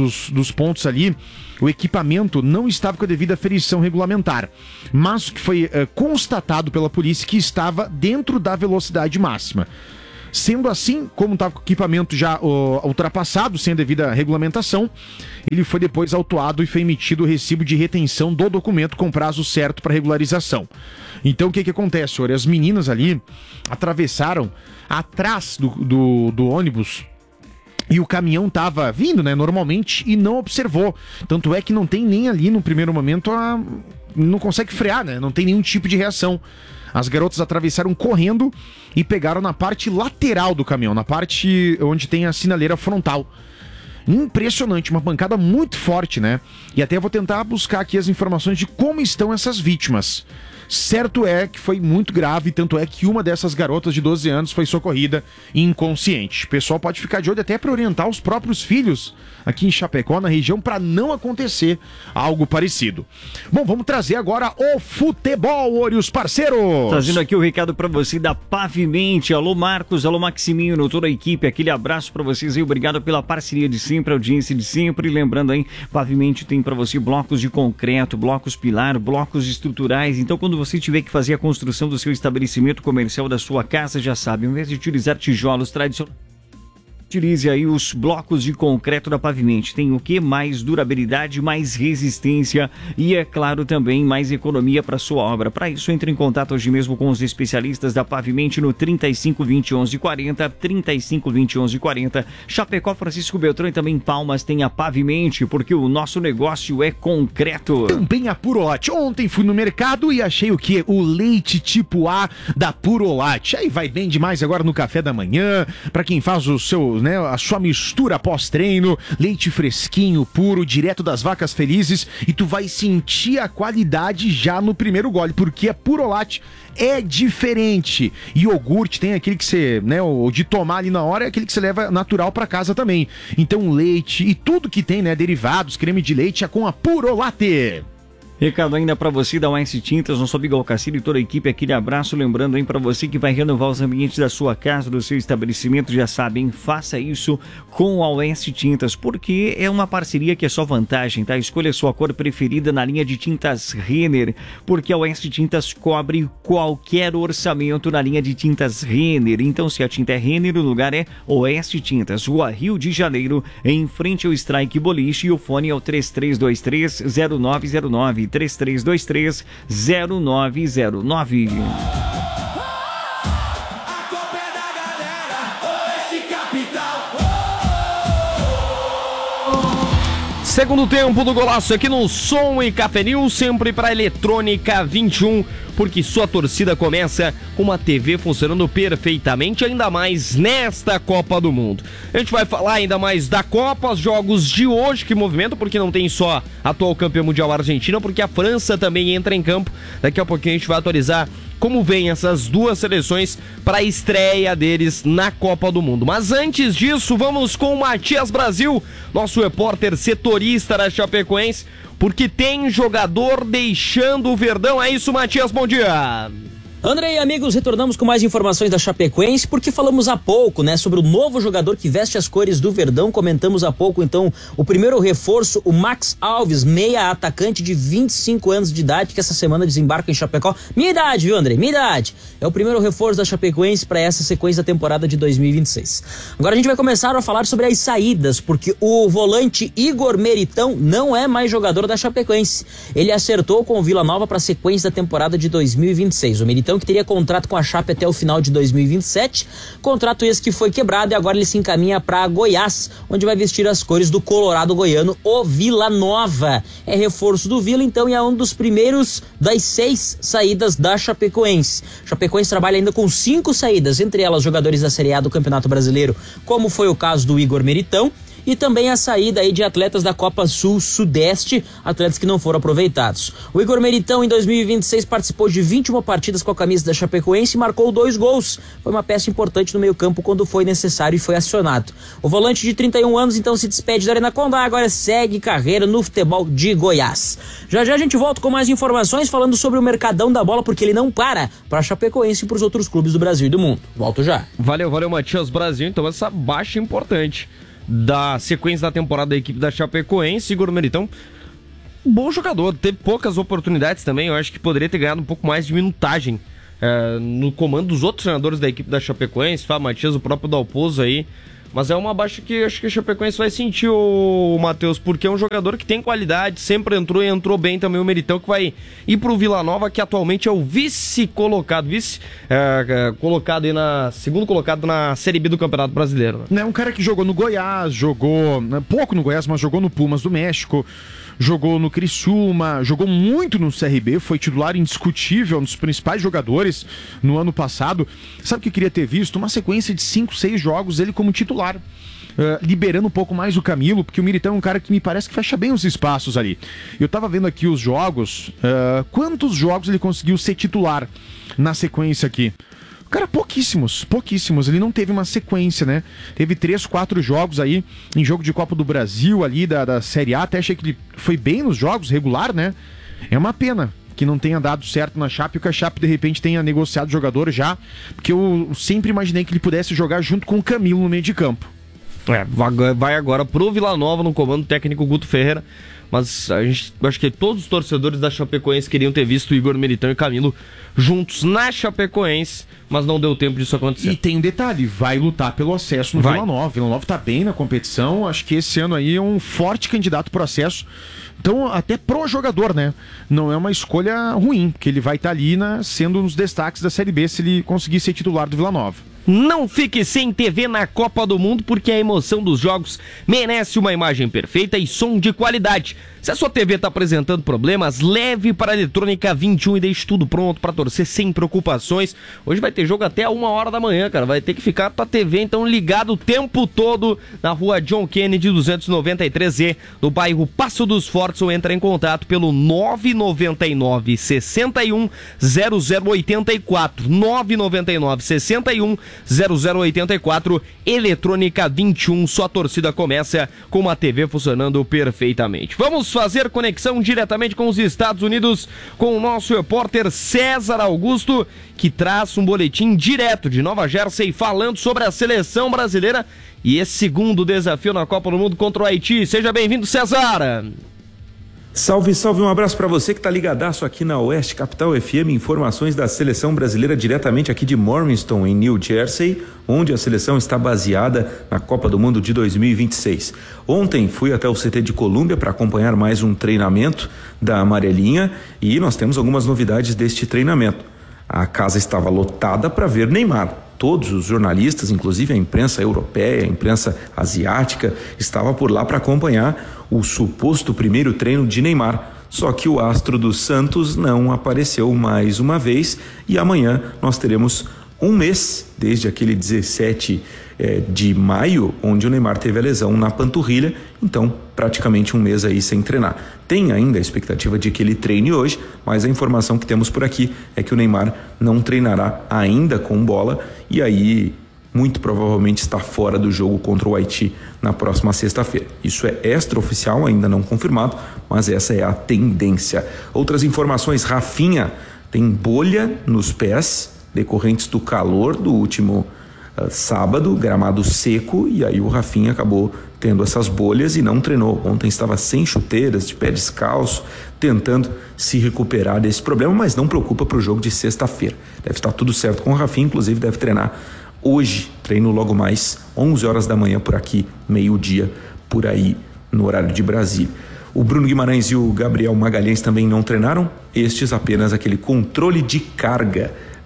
pontos ali, o equipamento não estava com a devida aferição regulamentar, mas que foi constatado pela polícia que estava dentro da velocidade máxima. Sendo assim, como estava com o equipamento já ultrapassado, sem a devida regulamentação, ele foi depois autuado e foi emitido o recibo de retenção do documento com prazo certo para regularização. Então o que acontece, senhor? As meninas ali atravessaram atrás do ônibus e o caminhão estava vindo, né, normalmente, e não observou. Tanto é que não tem nem ali no primeiro momento, não consegue frear, né? Não tem nenhum tipo de reação. As garotas atravessaram correndo e pegaram na parte lateral do caminhão, na parte onde tem a sinaleira frontal. Impressionante, uma pancada muito forte, né? E até vou tentar buscar aqui as informações de como estão essas vítimas. Certo é que foi muito grave, tanto é que uma dessas garotas de 12 anos foi socorrida inconsciente. O pessoal pode ficar de olho até para orientar os próprios filhos aqui em Chapecó, na região, para não acontecer algo parecido. Bom, vamos trazer agora o futebol, Orius, parceiros! Trazendo aqui o recado para você da Pavimente. Alô Marcos, alô Maximino, toda a equipe, aquele abraço para vocês aí, obrigado pela parceria de sempre, audiência de sempre. Lembrando aí, Pavimente tem para você blocos de concreto, blocos pilar, blocos estruturais. Então quando você tiver que fazer a construção do seu estabelecimento comercial, da sua casa, já sabe, ao invés de utilizar tijolos tradicionais, utilize aí os blocos de concreto da Pavimente. Tem o que? Mais durabilidade, mais resistência e, é claro, também mais economia para sua obra. Para isso, entre em contato hoje mesmo com os especialistas da Pavimente no 3520 1140, 3520 1140. Chapecó, Francisco Beltrão e também Palmas tem a Pavimente, porque o nosso negócio é concreto. Também a Purolate. Ontem fui no mercado e achei o quê? O leite tipo A da Purolate. Aí vai bem demais agora no café da manhã, para quem faz o seu, né, a sua mistura pós-treino, leite fresquinho, puro, direto das vacas felizes, e tu vai sentir a qualidade já no primeiro gole, porque a Purolate é diferente. Iogurte tem aquele que você, né, o de tomar ali na hora, é aquele que você leva natural para casa também. Então leite e tudo que tem, né, derivados, creme de leite é com a Purolate. Recado ainda para você da OS Tintas, nosso amigo Alcacir e toda a equipe, aquele abraço, lembrando aí para você que vai renovar os ambientes da sua casa, do seu estabelecimento, já sabem, faça isso com a OS Tintas, porque é uma parceria que é só vantagem, tá? Escolha a sua cor preferida na linha de tintas Renner, porque a OS Tintas cobre qualquer orçamento na linha de tintas Renner. Então, se a tinta é Renner, o lugar é OS Tintas, Rua Rio de Janeiro, em frente ao Strike Boliche, e o fone é o 3323-0909. 3323-0909. Segundo tempo do golaço aqui no Som e Café News, sempre para Eletrônica 21, porque sua torcida começa com uma TV funcionando perfeitamente, ainda mais nesta Copa do Mundo. A gente vai falar ainda mais da Copa, os jogos de hoje que movimento, porque não tem só a atual campeã mundial Argentina, porque a França também entra em campo. Daqui a pouquinho a gente vai atualizar como vem essas duas seleções para a estreia deles na Copa do Mundo. Mas antes disso, vamos com o Matias Brasil, nosso repórter setorista da Chapecoense, porque tem jogador deixando o Verdão. É isso, Matias, bom dia! André e amigos, retornamos com mais informações da Chapecoense, porque falamos há pouco, né, sobre o novo jogador que veste as cores do Verdão. Comentamos há pouco, então, o primeiro reforço, o Max Alves, meia atacante de 25 anos de idade, que essa semana desembarca em Chapecó. Minha idade, viu, André? Minha idade. É o primeiro reforço da Chapecoense para essa sequência da temporada de 2026. Agora a gente vai começar a falar sobre as saídas, porque o volante Igor Meritão não é mais jogador da Chapecoense. Ele acertou com o Vila Nova para a sequência da temporada de 2026. O Meritão Meritão, que teria contrato com a Chape até o final de 2027. Contrato esse que foi quebrado e agora ele se encaminha para Goiás, onde vai vestir as cores do Colorado goiano, o Vila Nova. É reforço do Vila, então, e é um dos primeiros das 6 saídas da Chapecoense. Chapecoense trabalha ainda com 5 saídas, entre elas jogadores da Série A do Campeonato Brasileiro, como foi o caso do Igor Meritão, e também a saída aí de atletas da Copa Sul-Sudeste, atletas que não foram aproveitados. O Igor Meritão, em 2026, participou de 21 partidas com a camisa da Chapecoense e marcou 2 gols. Foi uma peça importante no meio-campo quando foi necessário e foi acionado. O volante de 31 anos, então, se despede da Arena Condá, agora segue carreira no futebol de Goiás. Já já a gente volta com mais informações falando sobre o mercadão da bola, porque ele não para a Chapecoense e para os outros clubes do Brasil e do mundo. Volto já. Valeu, Matias. Brasil, então, essa baixa importante da sequência da temporada da equipe da Chapecoense. Igor Meritão, bom jogador, teve poucas oportunidades também, eu acho que poderia ter ganhado um pouco mais de minutagem no comando dos outros treinadores da equipe da Chapecoense, Fábio Matias, o próprio Dalpozo aí, mas é uma baixa que acho que a Chapecoense vai sentir, o Matheus, porque é um jogador que tem qualidade, sempre entrou e entrou bem também o Meritão, que vai ir pro Vila Nova, que atualmente é o vice-colocado, colocado aí segundo colocado na Série B do Campeonato Brasileiro. É um cara que jogou no Goiás, jogou pouco no Goiás, mas jogou no Pumas do México, jogou no Criciúma, jogou muito no CRB, foi titular indiscutível, um dos principais jogadores no ano passado. Sabe o que eu queria ter visto? Uma sequência de 5, 6 jogos, ele como titular, liberando um pouco mais o Camilo, porque o Meritão é um cara que me parece que fecha bem os espaços ali. Eu tava vendo aqui os jogos, quantos jogos ele conseguiu ser titular na sequência aqui? Cara, pouquíssimos. Ele não teve uma sequência, né? Teve 3, 4 jogos aí em jogo de Copa do Brasil ali da Série A. Até achei que ele foi bem nos jogos, regular, né? É uma pena que não tenha dado certo na Chape e que a Chape de repente tenha negociado o jogador já, porque eu sempre imaginei que ele pudesse jogar junto com o Camilo no meio de campo. Vai agora pro Vila Nova no comando técnico Guto Ferreira, mas acho que todos os torcedores da Chapecoense queriam ter visto o Igor Meritão e Camilo juntos na Chapecoense, mas não deu tempo disso acontecer. E tem um detalhe, vai lutar pelo acesso no Vila Nova. Vila Nova tá bem na competição, acho que esse ano aí é um forte candidato pro acesso. Então, até pro jogador, né? Não é uma escolha ruim, porque ele vai estar ali sendo um dos destaques da Série B se ele conseguir ser titular do Vila Nova. Não fique sem TV na Copa do Mundo, porque a emoção dos jogos merece uma imagem perfeita e som de qualidade. Se a sua TV está apresentando problemas, leve para a Eletrônica 21 e deixe tudo pronto para torcer sem preocupações. Hoje vai ter jogo até 1h da manhã, cara. Vai ter que ficar tua TV então ligado o tempo todo na rua John Kennedy 293E, no bairro Passo dos Fortes, ou entra em contato pelo 999 61 0084. 999 61 0084. Eletrônica 21, sua torcida começa com uma TV funcionando perfeitamente. Vamos fazer conexão diretamente com os Estados Unidos com o nosso repórter César Augusto, que traz um boletim direto de Nova Jersey falando sobre a seleção brasileira e esse segundo desafio na Copa do Mundo contra o Haiti. Seja bem-vindo, César! Salve, salve, um abraço para você que tá ligadaço aqui na Oeste Capital FM, informações da seleção brasileira diretamente aqui de Morriston, em New Jersey, onde a seleção está baseada na Copa do Mundo de 2026. Ontem fui até o CT de Colômbia para acompanhar mais um treinamento da Amarelinha e nós temos algumas novidades deste treinamento. A casa estava lotada para ver Neymar. Todos os jornalistas, inclusive a imprensa europeia, a imprensa asiática, estava por lá para acompanhar o suposto primeiro treino de Neymar. Só que o astro do Santos não apareceu mais uma vez e amanhã nós teremos um mês, desde aquele 17 de maio, onde o Neymar teve a lesão na panturrilha, então praticamente um mês aí sem treinar. Tem ainda a expectativa de que ele treine hoje, mas a informação que temos por aqui é que o Neymar não treinará ainda com bola e aí muito provavelmente está fora do jogo contra o Haiti na próxima sexta-feira. Isso é extraoficial, ainda não confirmado, mas essa é a tendência. Outras informações: Rafinha tem bolha nos pés decorrentes do calor do último sábado, gramado seco, e aí o Rafinha acabou tendo essas bolhas e não treinou. Ontem estava sem chuteiras, de pé descalço, tentando se recuperar desse problema, mas não preocupa para o jogo de sexta-feira. Deve estar tudo certo com o Rafinha, inclusive deve treinar hoje, treino logo mais 11 horas da manhã por aqui, meio-dia por aí no horário de Brasília. O Bruno Guimarães e o Gabriel Magalhães também não treinaram, estes apenas aquele controle de carga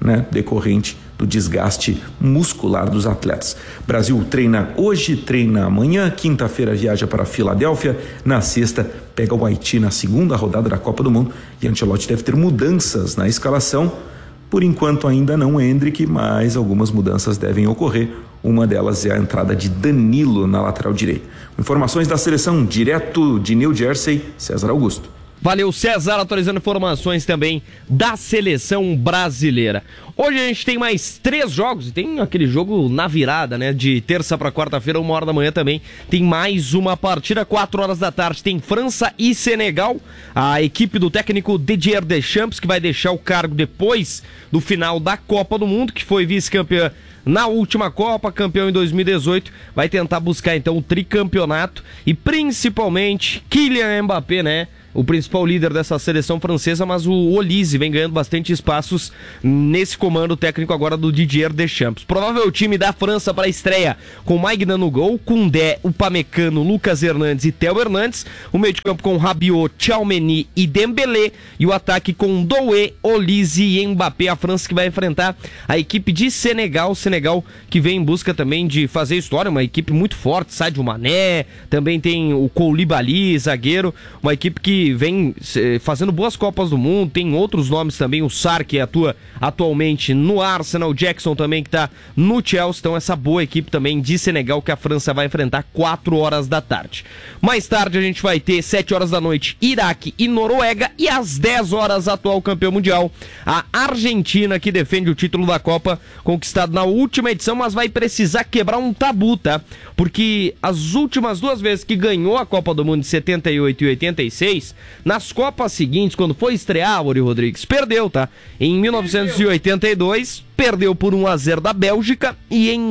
né, decorrente do desgaste muscular dos atletas. Brasil treina hoje, treina amanhã, quinta-feira viaja para a Filadélfia, na sexta pega o Haiti na segunda rodada da Copa do Mundo e Ancelotti deve ter mudanças na escalação. Por enquanto ainda não Endrick, mas algumas mudanças devem ocorrer. Uma delas é a entrada de Danilo na lateral direita. Informações da seleção direto de New Jersey, César Augusto. Valeu, César, atualizando informações também da seleção brasileira. Hoje a gente tem mais 3 jogos, e tem aquele jogo na virada, né? De terça para quarta-feira, 1h da manhã também. Tem mais uma partida, 4h da tarde. Tem França e Senegal. A equipe do técnico Didier Deschamps, que vai deixar o cargo depois do final da Copa do Mundo, que foi vice-campeã na última Copa, campeão em 2018, vai tentar buscar então o tricampeonato e principalmente Kylian Mbappé, né? O principal líder dessa seleção francesa, mas o Olise vem ganhando bastante espaços nesse comando técnico agora do Didier Deschamps. Provável time da França para a estreia, com Maignan no gol, Koundé, Upamecano, Lucas Hernandes e Theo Hernandes. O meio de campo com Rabiot, Tchouaméni e Dembélé. E o ataque com Doué, Olise e Mbappé. A França que vai enfrentar a equipe de Senegal. Senegal que vem em busca também de fazer história, uma equipe muito forte. Sadio Mané, também tem o Koulibaly, zagueiro. Uma equipe que vem fazendo boas Copas do Mundo, tem outros nomes também, o Sarr, que atua atualmente no Arsenal, o Jackson também, que está no Chelsea, então essa boa equipe também de Senegal que a França vai enfrentar 4h da tarde. Mais tarde a gente vai ter 7h da noite, Iraque e Noruega, e às 10h, atual campeão mundial, a Argentina, que defende o título da Copa, conquistado na última edição, mas vai precisar quebrar um tabu, tá? Porque as últimas 2 vezes que ganhou a Copa do Mundo, de 78 e 86, nas Copas seguintes, quando foi estrear, Ori Rodrigues, perdeu, tá? Em 1982, perdeu por 1-0 da Bélgica, e em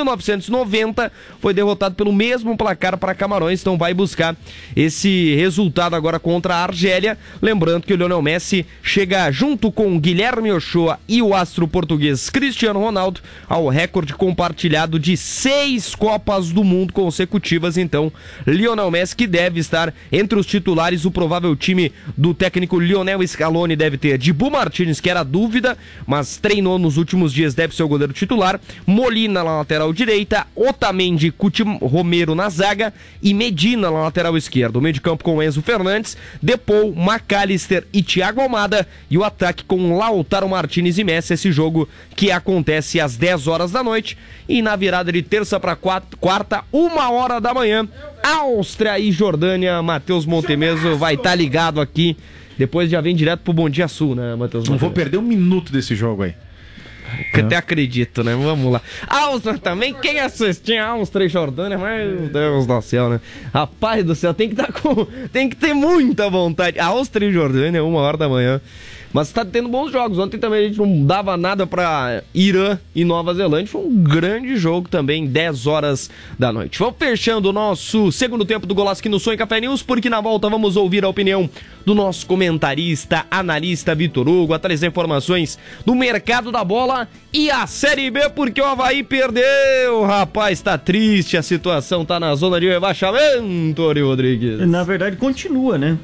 1990 foi derrotado pelo mesmo placar para Camarões, então vai buscar esse resultado agora contra a Argélia. Lembrando que o Lionel Messi chega junto com Guilherme Ochoa e o astro português Cristiano Ronaldo ao recorde compartilhado de 6 Copas do Mundo consecutivas. Então, Lionel Messi, que deve estar entre os titulares. O provável time do técnico Lionel Scaloni deve ter Dibu Martínez, que era dúvida, mas treinou nos últimos dias, deve ser o goleiro titular. Molina na lateral direita, Otamendi, Coutinho Romero na zaga e Medina na lateral esquerda. O meio de campo com Enzo Fernandes, Depou, McAllister e Thiago Almada, e o ataque com Lautaro Martínez e Messi. Esse jogo que acontece às 10h da noite, e na virada de terça para quarta, 1h da manhã, Áustria e Jordânia. Matheus Montemeso vai estar ligado aqui, depois já vem direto pro Bom Dia Sul, né, Matheus? Não vou perder um minuto desse jogo aí. Que até acredito, né? Vamos lá. Áustria também, quem assistia Áustria e Jordânia, meu Deus do céu, né? Rapaz do céu, tem que ter muita vontade. Áustria e Jordânia, 1h da manhã. Mas tá tendo bons jogos. Ontem também a gente não dava nada pra Irã e Nova Zelândia. Foi um grande jogo também, 10h da noite. Vamos fechando o nosso segundo tempo do Golaço aqui no Sonho Café News, porque na volta vamos ouvir a opinião do nosso comentarista, analista Vitor Hugo, atrás das informações do mercado da bola e a Série B, porque o Avaí perdeu. Rapaz, tá triste, a situação tá na zona de rebaixamento, Ori Rodrigues. Na verdade, continua, né?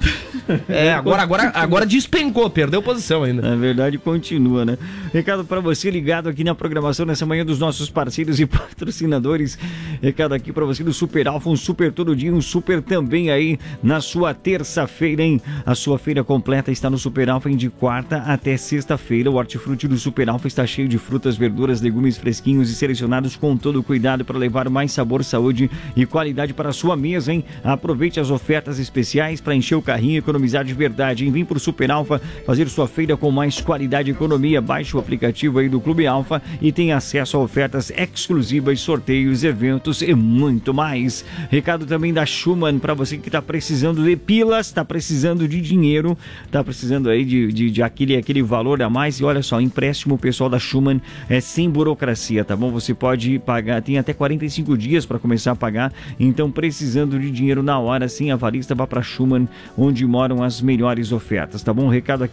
Agora despencou, perdeu posição ainda. Na verdade, continua, né? Recado pra você ligado aqui na programação nessa manhã dos nossos parceiros e patrocinadores. Recado aqui pra você do Super Alfa, um super todo dia, um super também aí na sua terça-feira, hein? A sua feira completa está no Super Alfa, de quarta até sexta-feira. O hortifruti do Super Alfa está cheio de frutas, verduras, legumes fresquinhos e selecionados com todo o cuidado para levar mais sabor, saúde e qualidade para a sua mesa, hein? Aproveite as ofertas especiais para encher o carrinho e economizar de verdade, hein? Vem pro Super Alfa fazer sua feira com mais qualidade e economia. Baixe o aplicativo aí do Clube Alfa e tem acesso a ofertas exclusivas, sorteios, eventos e muito mais. Recado também da Schumann para você que está precisando de pilas, está precisando de dinheiro, tá precisando aí de aquele valor a mais. E olha só, empréstimo pessoal da Schumann é sem burocracia, tá bom? Você pode pagar, tem até 45 dias para começar a pagar. Então, precisando de dinheiro na hora, sim, avarista, vá para Schumann, onde moram as melhores ofertas, tá bom? Recado aqui também para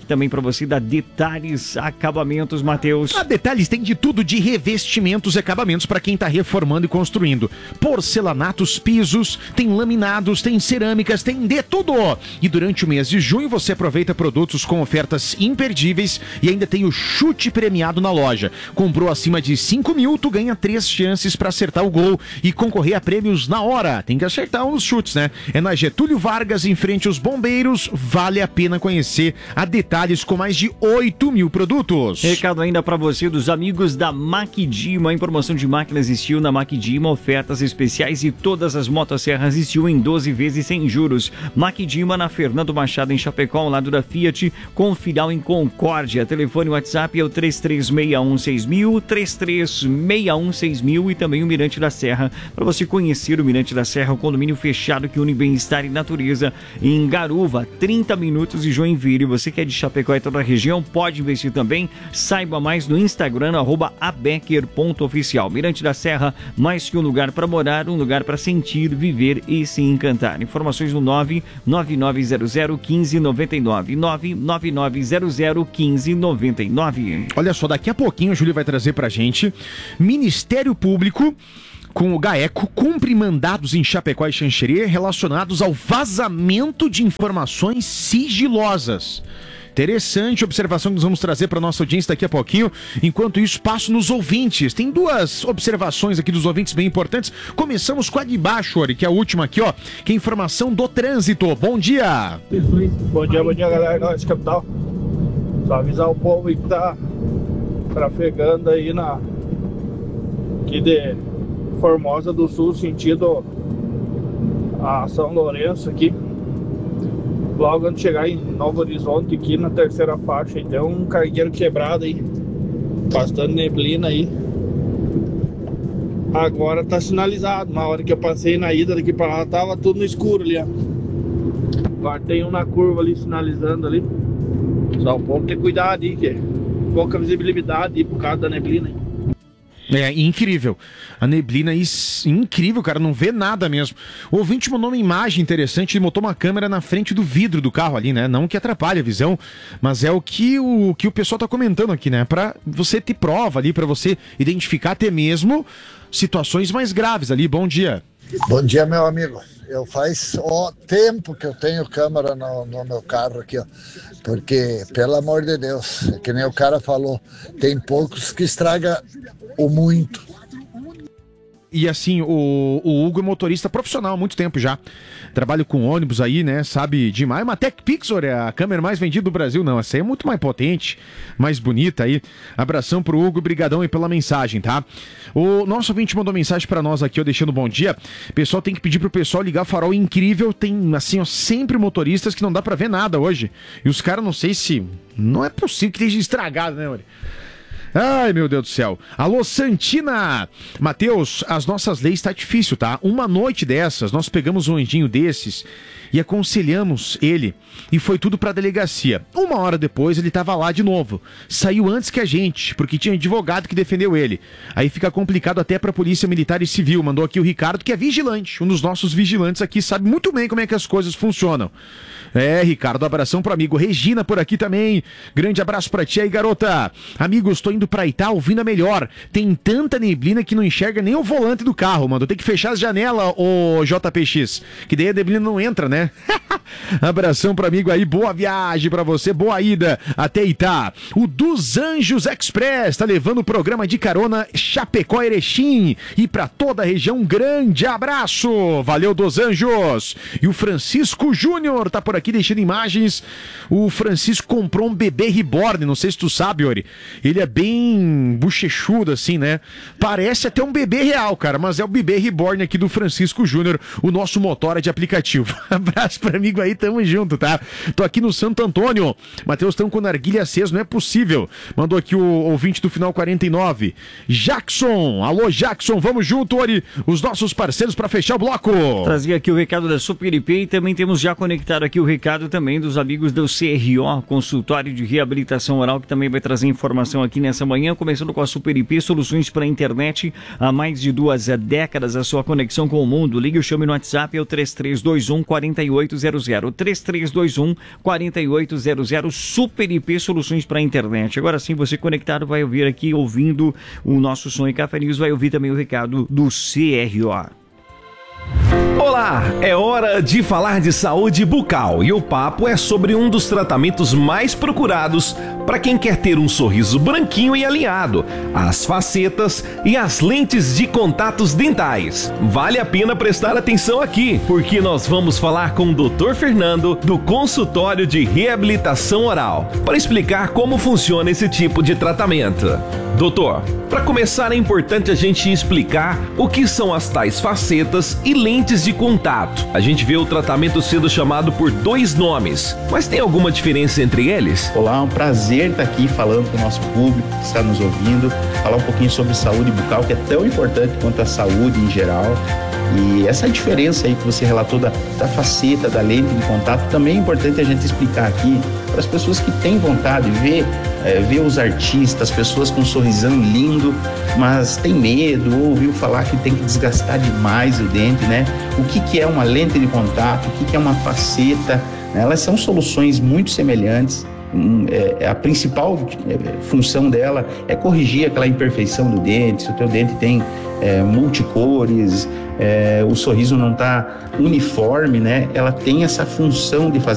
você da Detalhes Acabamentos, Matheus. A Detalhes tem de tudo de revestimentos e acabamentos para quem tá reformando e construindo. Porcelanatos, pisos, tem laminados, tem cerâmicas, tem de tudo. E durante o mês de junho você aproveita produtos com ofertas imperdíveis e ainda tem o chute premiado na loja. Comprou acima de 5 mil, tu ganha 3 chances para acertar o gol e concorrer a prêmios na hora. Tem que acertar uns chutes, né? É na Getúlio Vargas, em frente aos Bombeiros. Vale a pena conhecer a Detalhes com mais de 8 mil produtos. Recado ainda para você dos amigos da Maquidima. Em promoção de máquinas Steel na Maquidima, ofertas especiais e todas as motosserras Steel em 12 vezes sem juros. Maquidima na Fernando Machado, em Chapecó, ao lado da Fiat, com filial em Concórdia. Telefone WhatsApp é o 33616000, 33616000 e também o Mirante da Serra. Para você conhecer o Mirante da Serra, o condomínio fechado que une bem-estar e natureza em Garuva, 30 minutos de Joinville. Você que é de Chapecó e toda a região, pode investir também. Saiba mais no Instagram, @abecker.oficial. Mirante da Serra, mais que um lugar para morar, um lugar para sentir, viver e se encantar. Informações no 999001599, 999001599. Olha só, daqui a pouquinho a Júlia vai trazer pra gente Ministério Público com o GAECO cumpre mandados em Chapecó e Xanxerê relacionados ao vazamento de informações sigilosas. Interessante observação que nós vamos trazer para nossa audiência daqui a pouquinho. Enquanto isso, passo nos ouvintes. Tem duas observações aqui dos ouvintes bem importantes. Começamos com a de baixo, Ori, que é a última aqui, ó, que é a informação do trânsito. Bom dia! Bom dia, galera da Oeste Capital. Só avisar o povo aí que tá trafegando aí aqui de Formosa do Sul, sentido a São Lourenço aqui. Logo antes de chegar em Novo Horizonte, aqui na terceira faixa, tem um cargueiro quebrado aí, bastante neblina aí. Agora tá sinalizado. Na hora que eu passei na ida daqui pra lá, tava tudo no escuro ali, ó. Agora tem um na curva ali sinalizando ali. Só o povo ter cuidado aí, que é pouca visibilidade aí por causa da neblina aí. É incrível. A neblina é incrível, cara. Não vê nada mesmo. O ouvinte mandou uma imagem interessante e botou uma câmera na frente do vidro do carro ali, né? Não que atrapalhe a visão, mas é o que o pessoal tá comentando aqui, né? Pra você ter prova ali, pra você identificar até mesmo situações mais graves ali. Bom dia. Bom dia, meu amigo. Faz tempo que eu tenho câmera no meu carro aqui, ó. Porque, pelo amor de Deus, que nem o cara falou, tem poucos que estraga o muito. E assim, o Hugo é motorista profissional há muito tempo já. Trabalho com ônibus aí, né? Sabe demais. Uma Tech Pixel é a câmera mais vendida do Brasil. Não, essa aí é muito mais potente, mais bonita aí. Abração pro Hugo, brigadão aí pela mensagem, tá? O nosso ouvinte mandou mensagem pra nós aqui, ó, deixando bom dia. O pessoal tem que pedir pro pessoal ligar o farol incrível. Tem, assim, ó, sempre motoristas que não dá pra ver nada hoje. E os caras, não sei se... Não é possível que esteja estragado, né, olha? Ai, meu Deus do céu. Alô, Santina! Matheus, as nossas leis tá difícil, tá? Uma noite dessas, nós pegamos um anjinho desses e aconselhamos ele. E foi tudo pra delegacia. Uma hora depois, ele tava lá de novo. Saiu antes que a gente, porque tinha advogado que defendeu ele. Aí fica complicado até pra Polícia Militar e Civil. Mandou aqui o Ricardo, que é vigilante. Um dos nossos vigilantes aqui sabe muito bem como é que as coisas funcionam. É, Ricardo, abração pro amigo. Regina por aqui também. Grande abraço pra ti aí, garota. Amigos, tô indo pra Itá ouvindo a melhor. Tem tanta neblina que não enxerga nem o volante do carro, mano. Tem que fechar as janelas, ô JPX. Que daí a neblina não entra, né? Abração pro amigo aí. Boa viagem pra você. Boa ida até Itá. O Dos Anjos Express tá levando o programa de carona Chapecó Erechim. E pra toda a região, um grande abraço. Valeu, Dos Anjos. E o Francisco Júnior tá por aqui deixando imagens. O Francisco comprou um bebê reborn, não sei se tu sabe, Ori. Ele é bem bochechudo assim, né? Parece até um bebê real, cara, mas é o bebê reborn aqui do Francisco Júnior, o nosso motora de aplicativo. Abraço pra amigo aí, tamo junto, tá? Tô aqui no Santo Antônio. Matheus, tão com narguilha aceso, não é possível. Mandou aqui o ouvinte do final 49. Jackson, alô Jackson, vamos junto, Ori. Os nossos parceiros pra fechar o bloco. Trazer aqui o recado da Super IP e também temos já conectado aqui o recado também dos amigos do CRO, Consultório de Reabilitação Oral, que também vai trazer informação aqui nessa manhã, começando com a Super IP, soluções para a internet há mais de 2 décadas, a sua conexão com o mundo. Ligue ou chame no WhatsApp, é o 3321 4800. 3321 4800. Super IP Soluções para a internet. Agora sim, você conectado vai ouvir aqui, ouvindo o nosso Som e Café News, vai ouvir também o recado do CRO. Olá, é hora de falar de saúde bucal e o papo é sobre um dos tratamentos mais procurados para quem quer ter um sorriso branquinho e alinhado, as facetas e as lentes de contatos dentais. Vale a pena prestar atenção aqui, porque nós vamos falar com o Dr. Fernando do consultório de reabilitação oral para explicar como funciona esse tipo de tratamento. Doutor, para começar é importante a gente explicar o que são as tais facetas e lentes de contato. A gente vê o tratamento sendo chamado por 2 nomes, mas tem alguma diferença entre eles? Olá, é um prazer estar aqui falando com o nosso público que está nos ouvindo, falar um pouquinho sobre saúde bucal, que é tão importante quanto a saúde em geral. E essa diferença aí que você relatou da faceta, da lente de contato, também é importante a gente explicar aqui para as pessoas que têm vontade de ver os artistas, pessoas com um sorrisão lindo, mas tem medo, ou ouviu falar que tem que desgastar demais o dente, né? O que é uma lente de contato, o que é uma faceta, né? Elas são soluções muito semelhantes. A principal função dela é corrigir aquela imperfeição do dente. Se o teu dente tem multicores, o sorriso não está uniforme, né? Ela tem essa função de fazer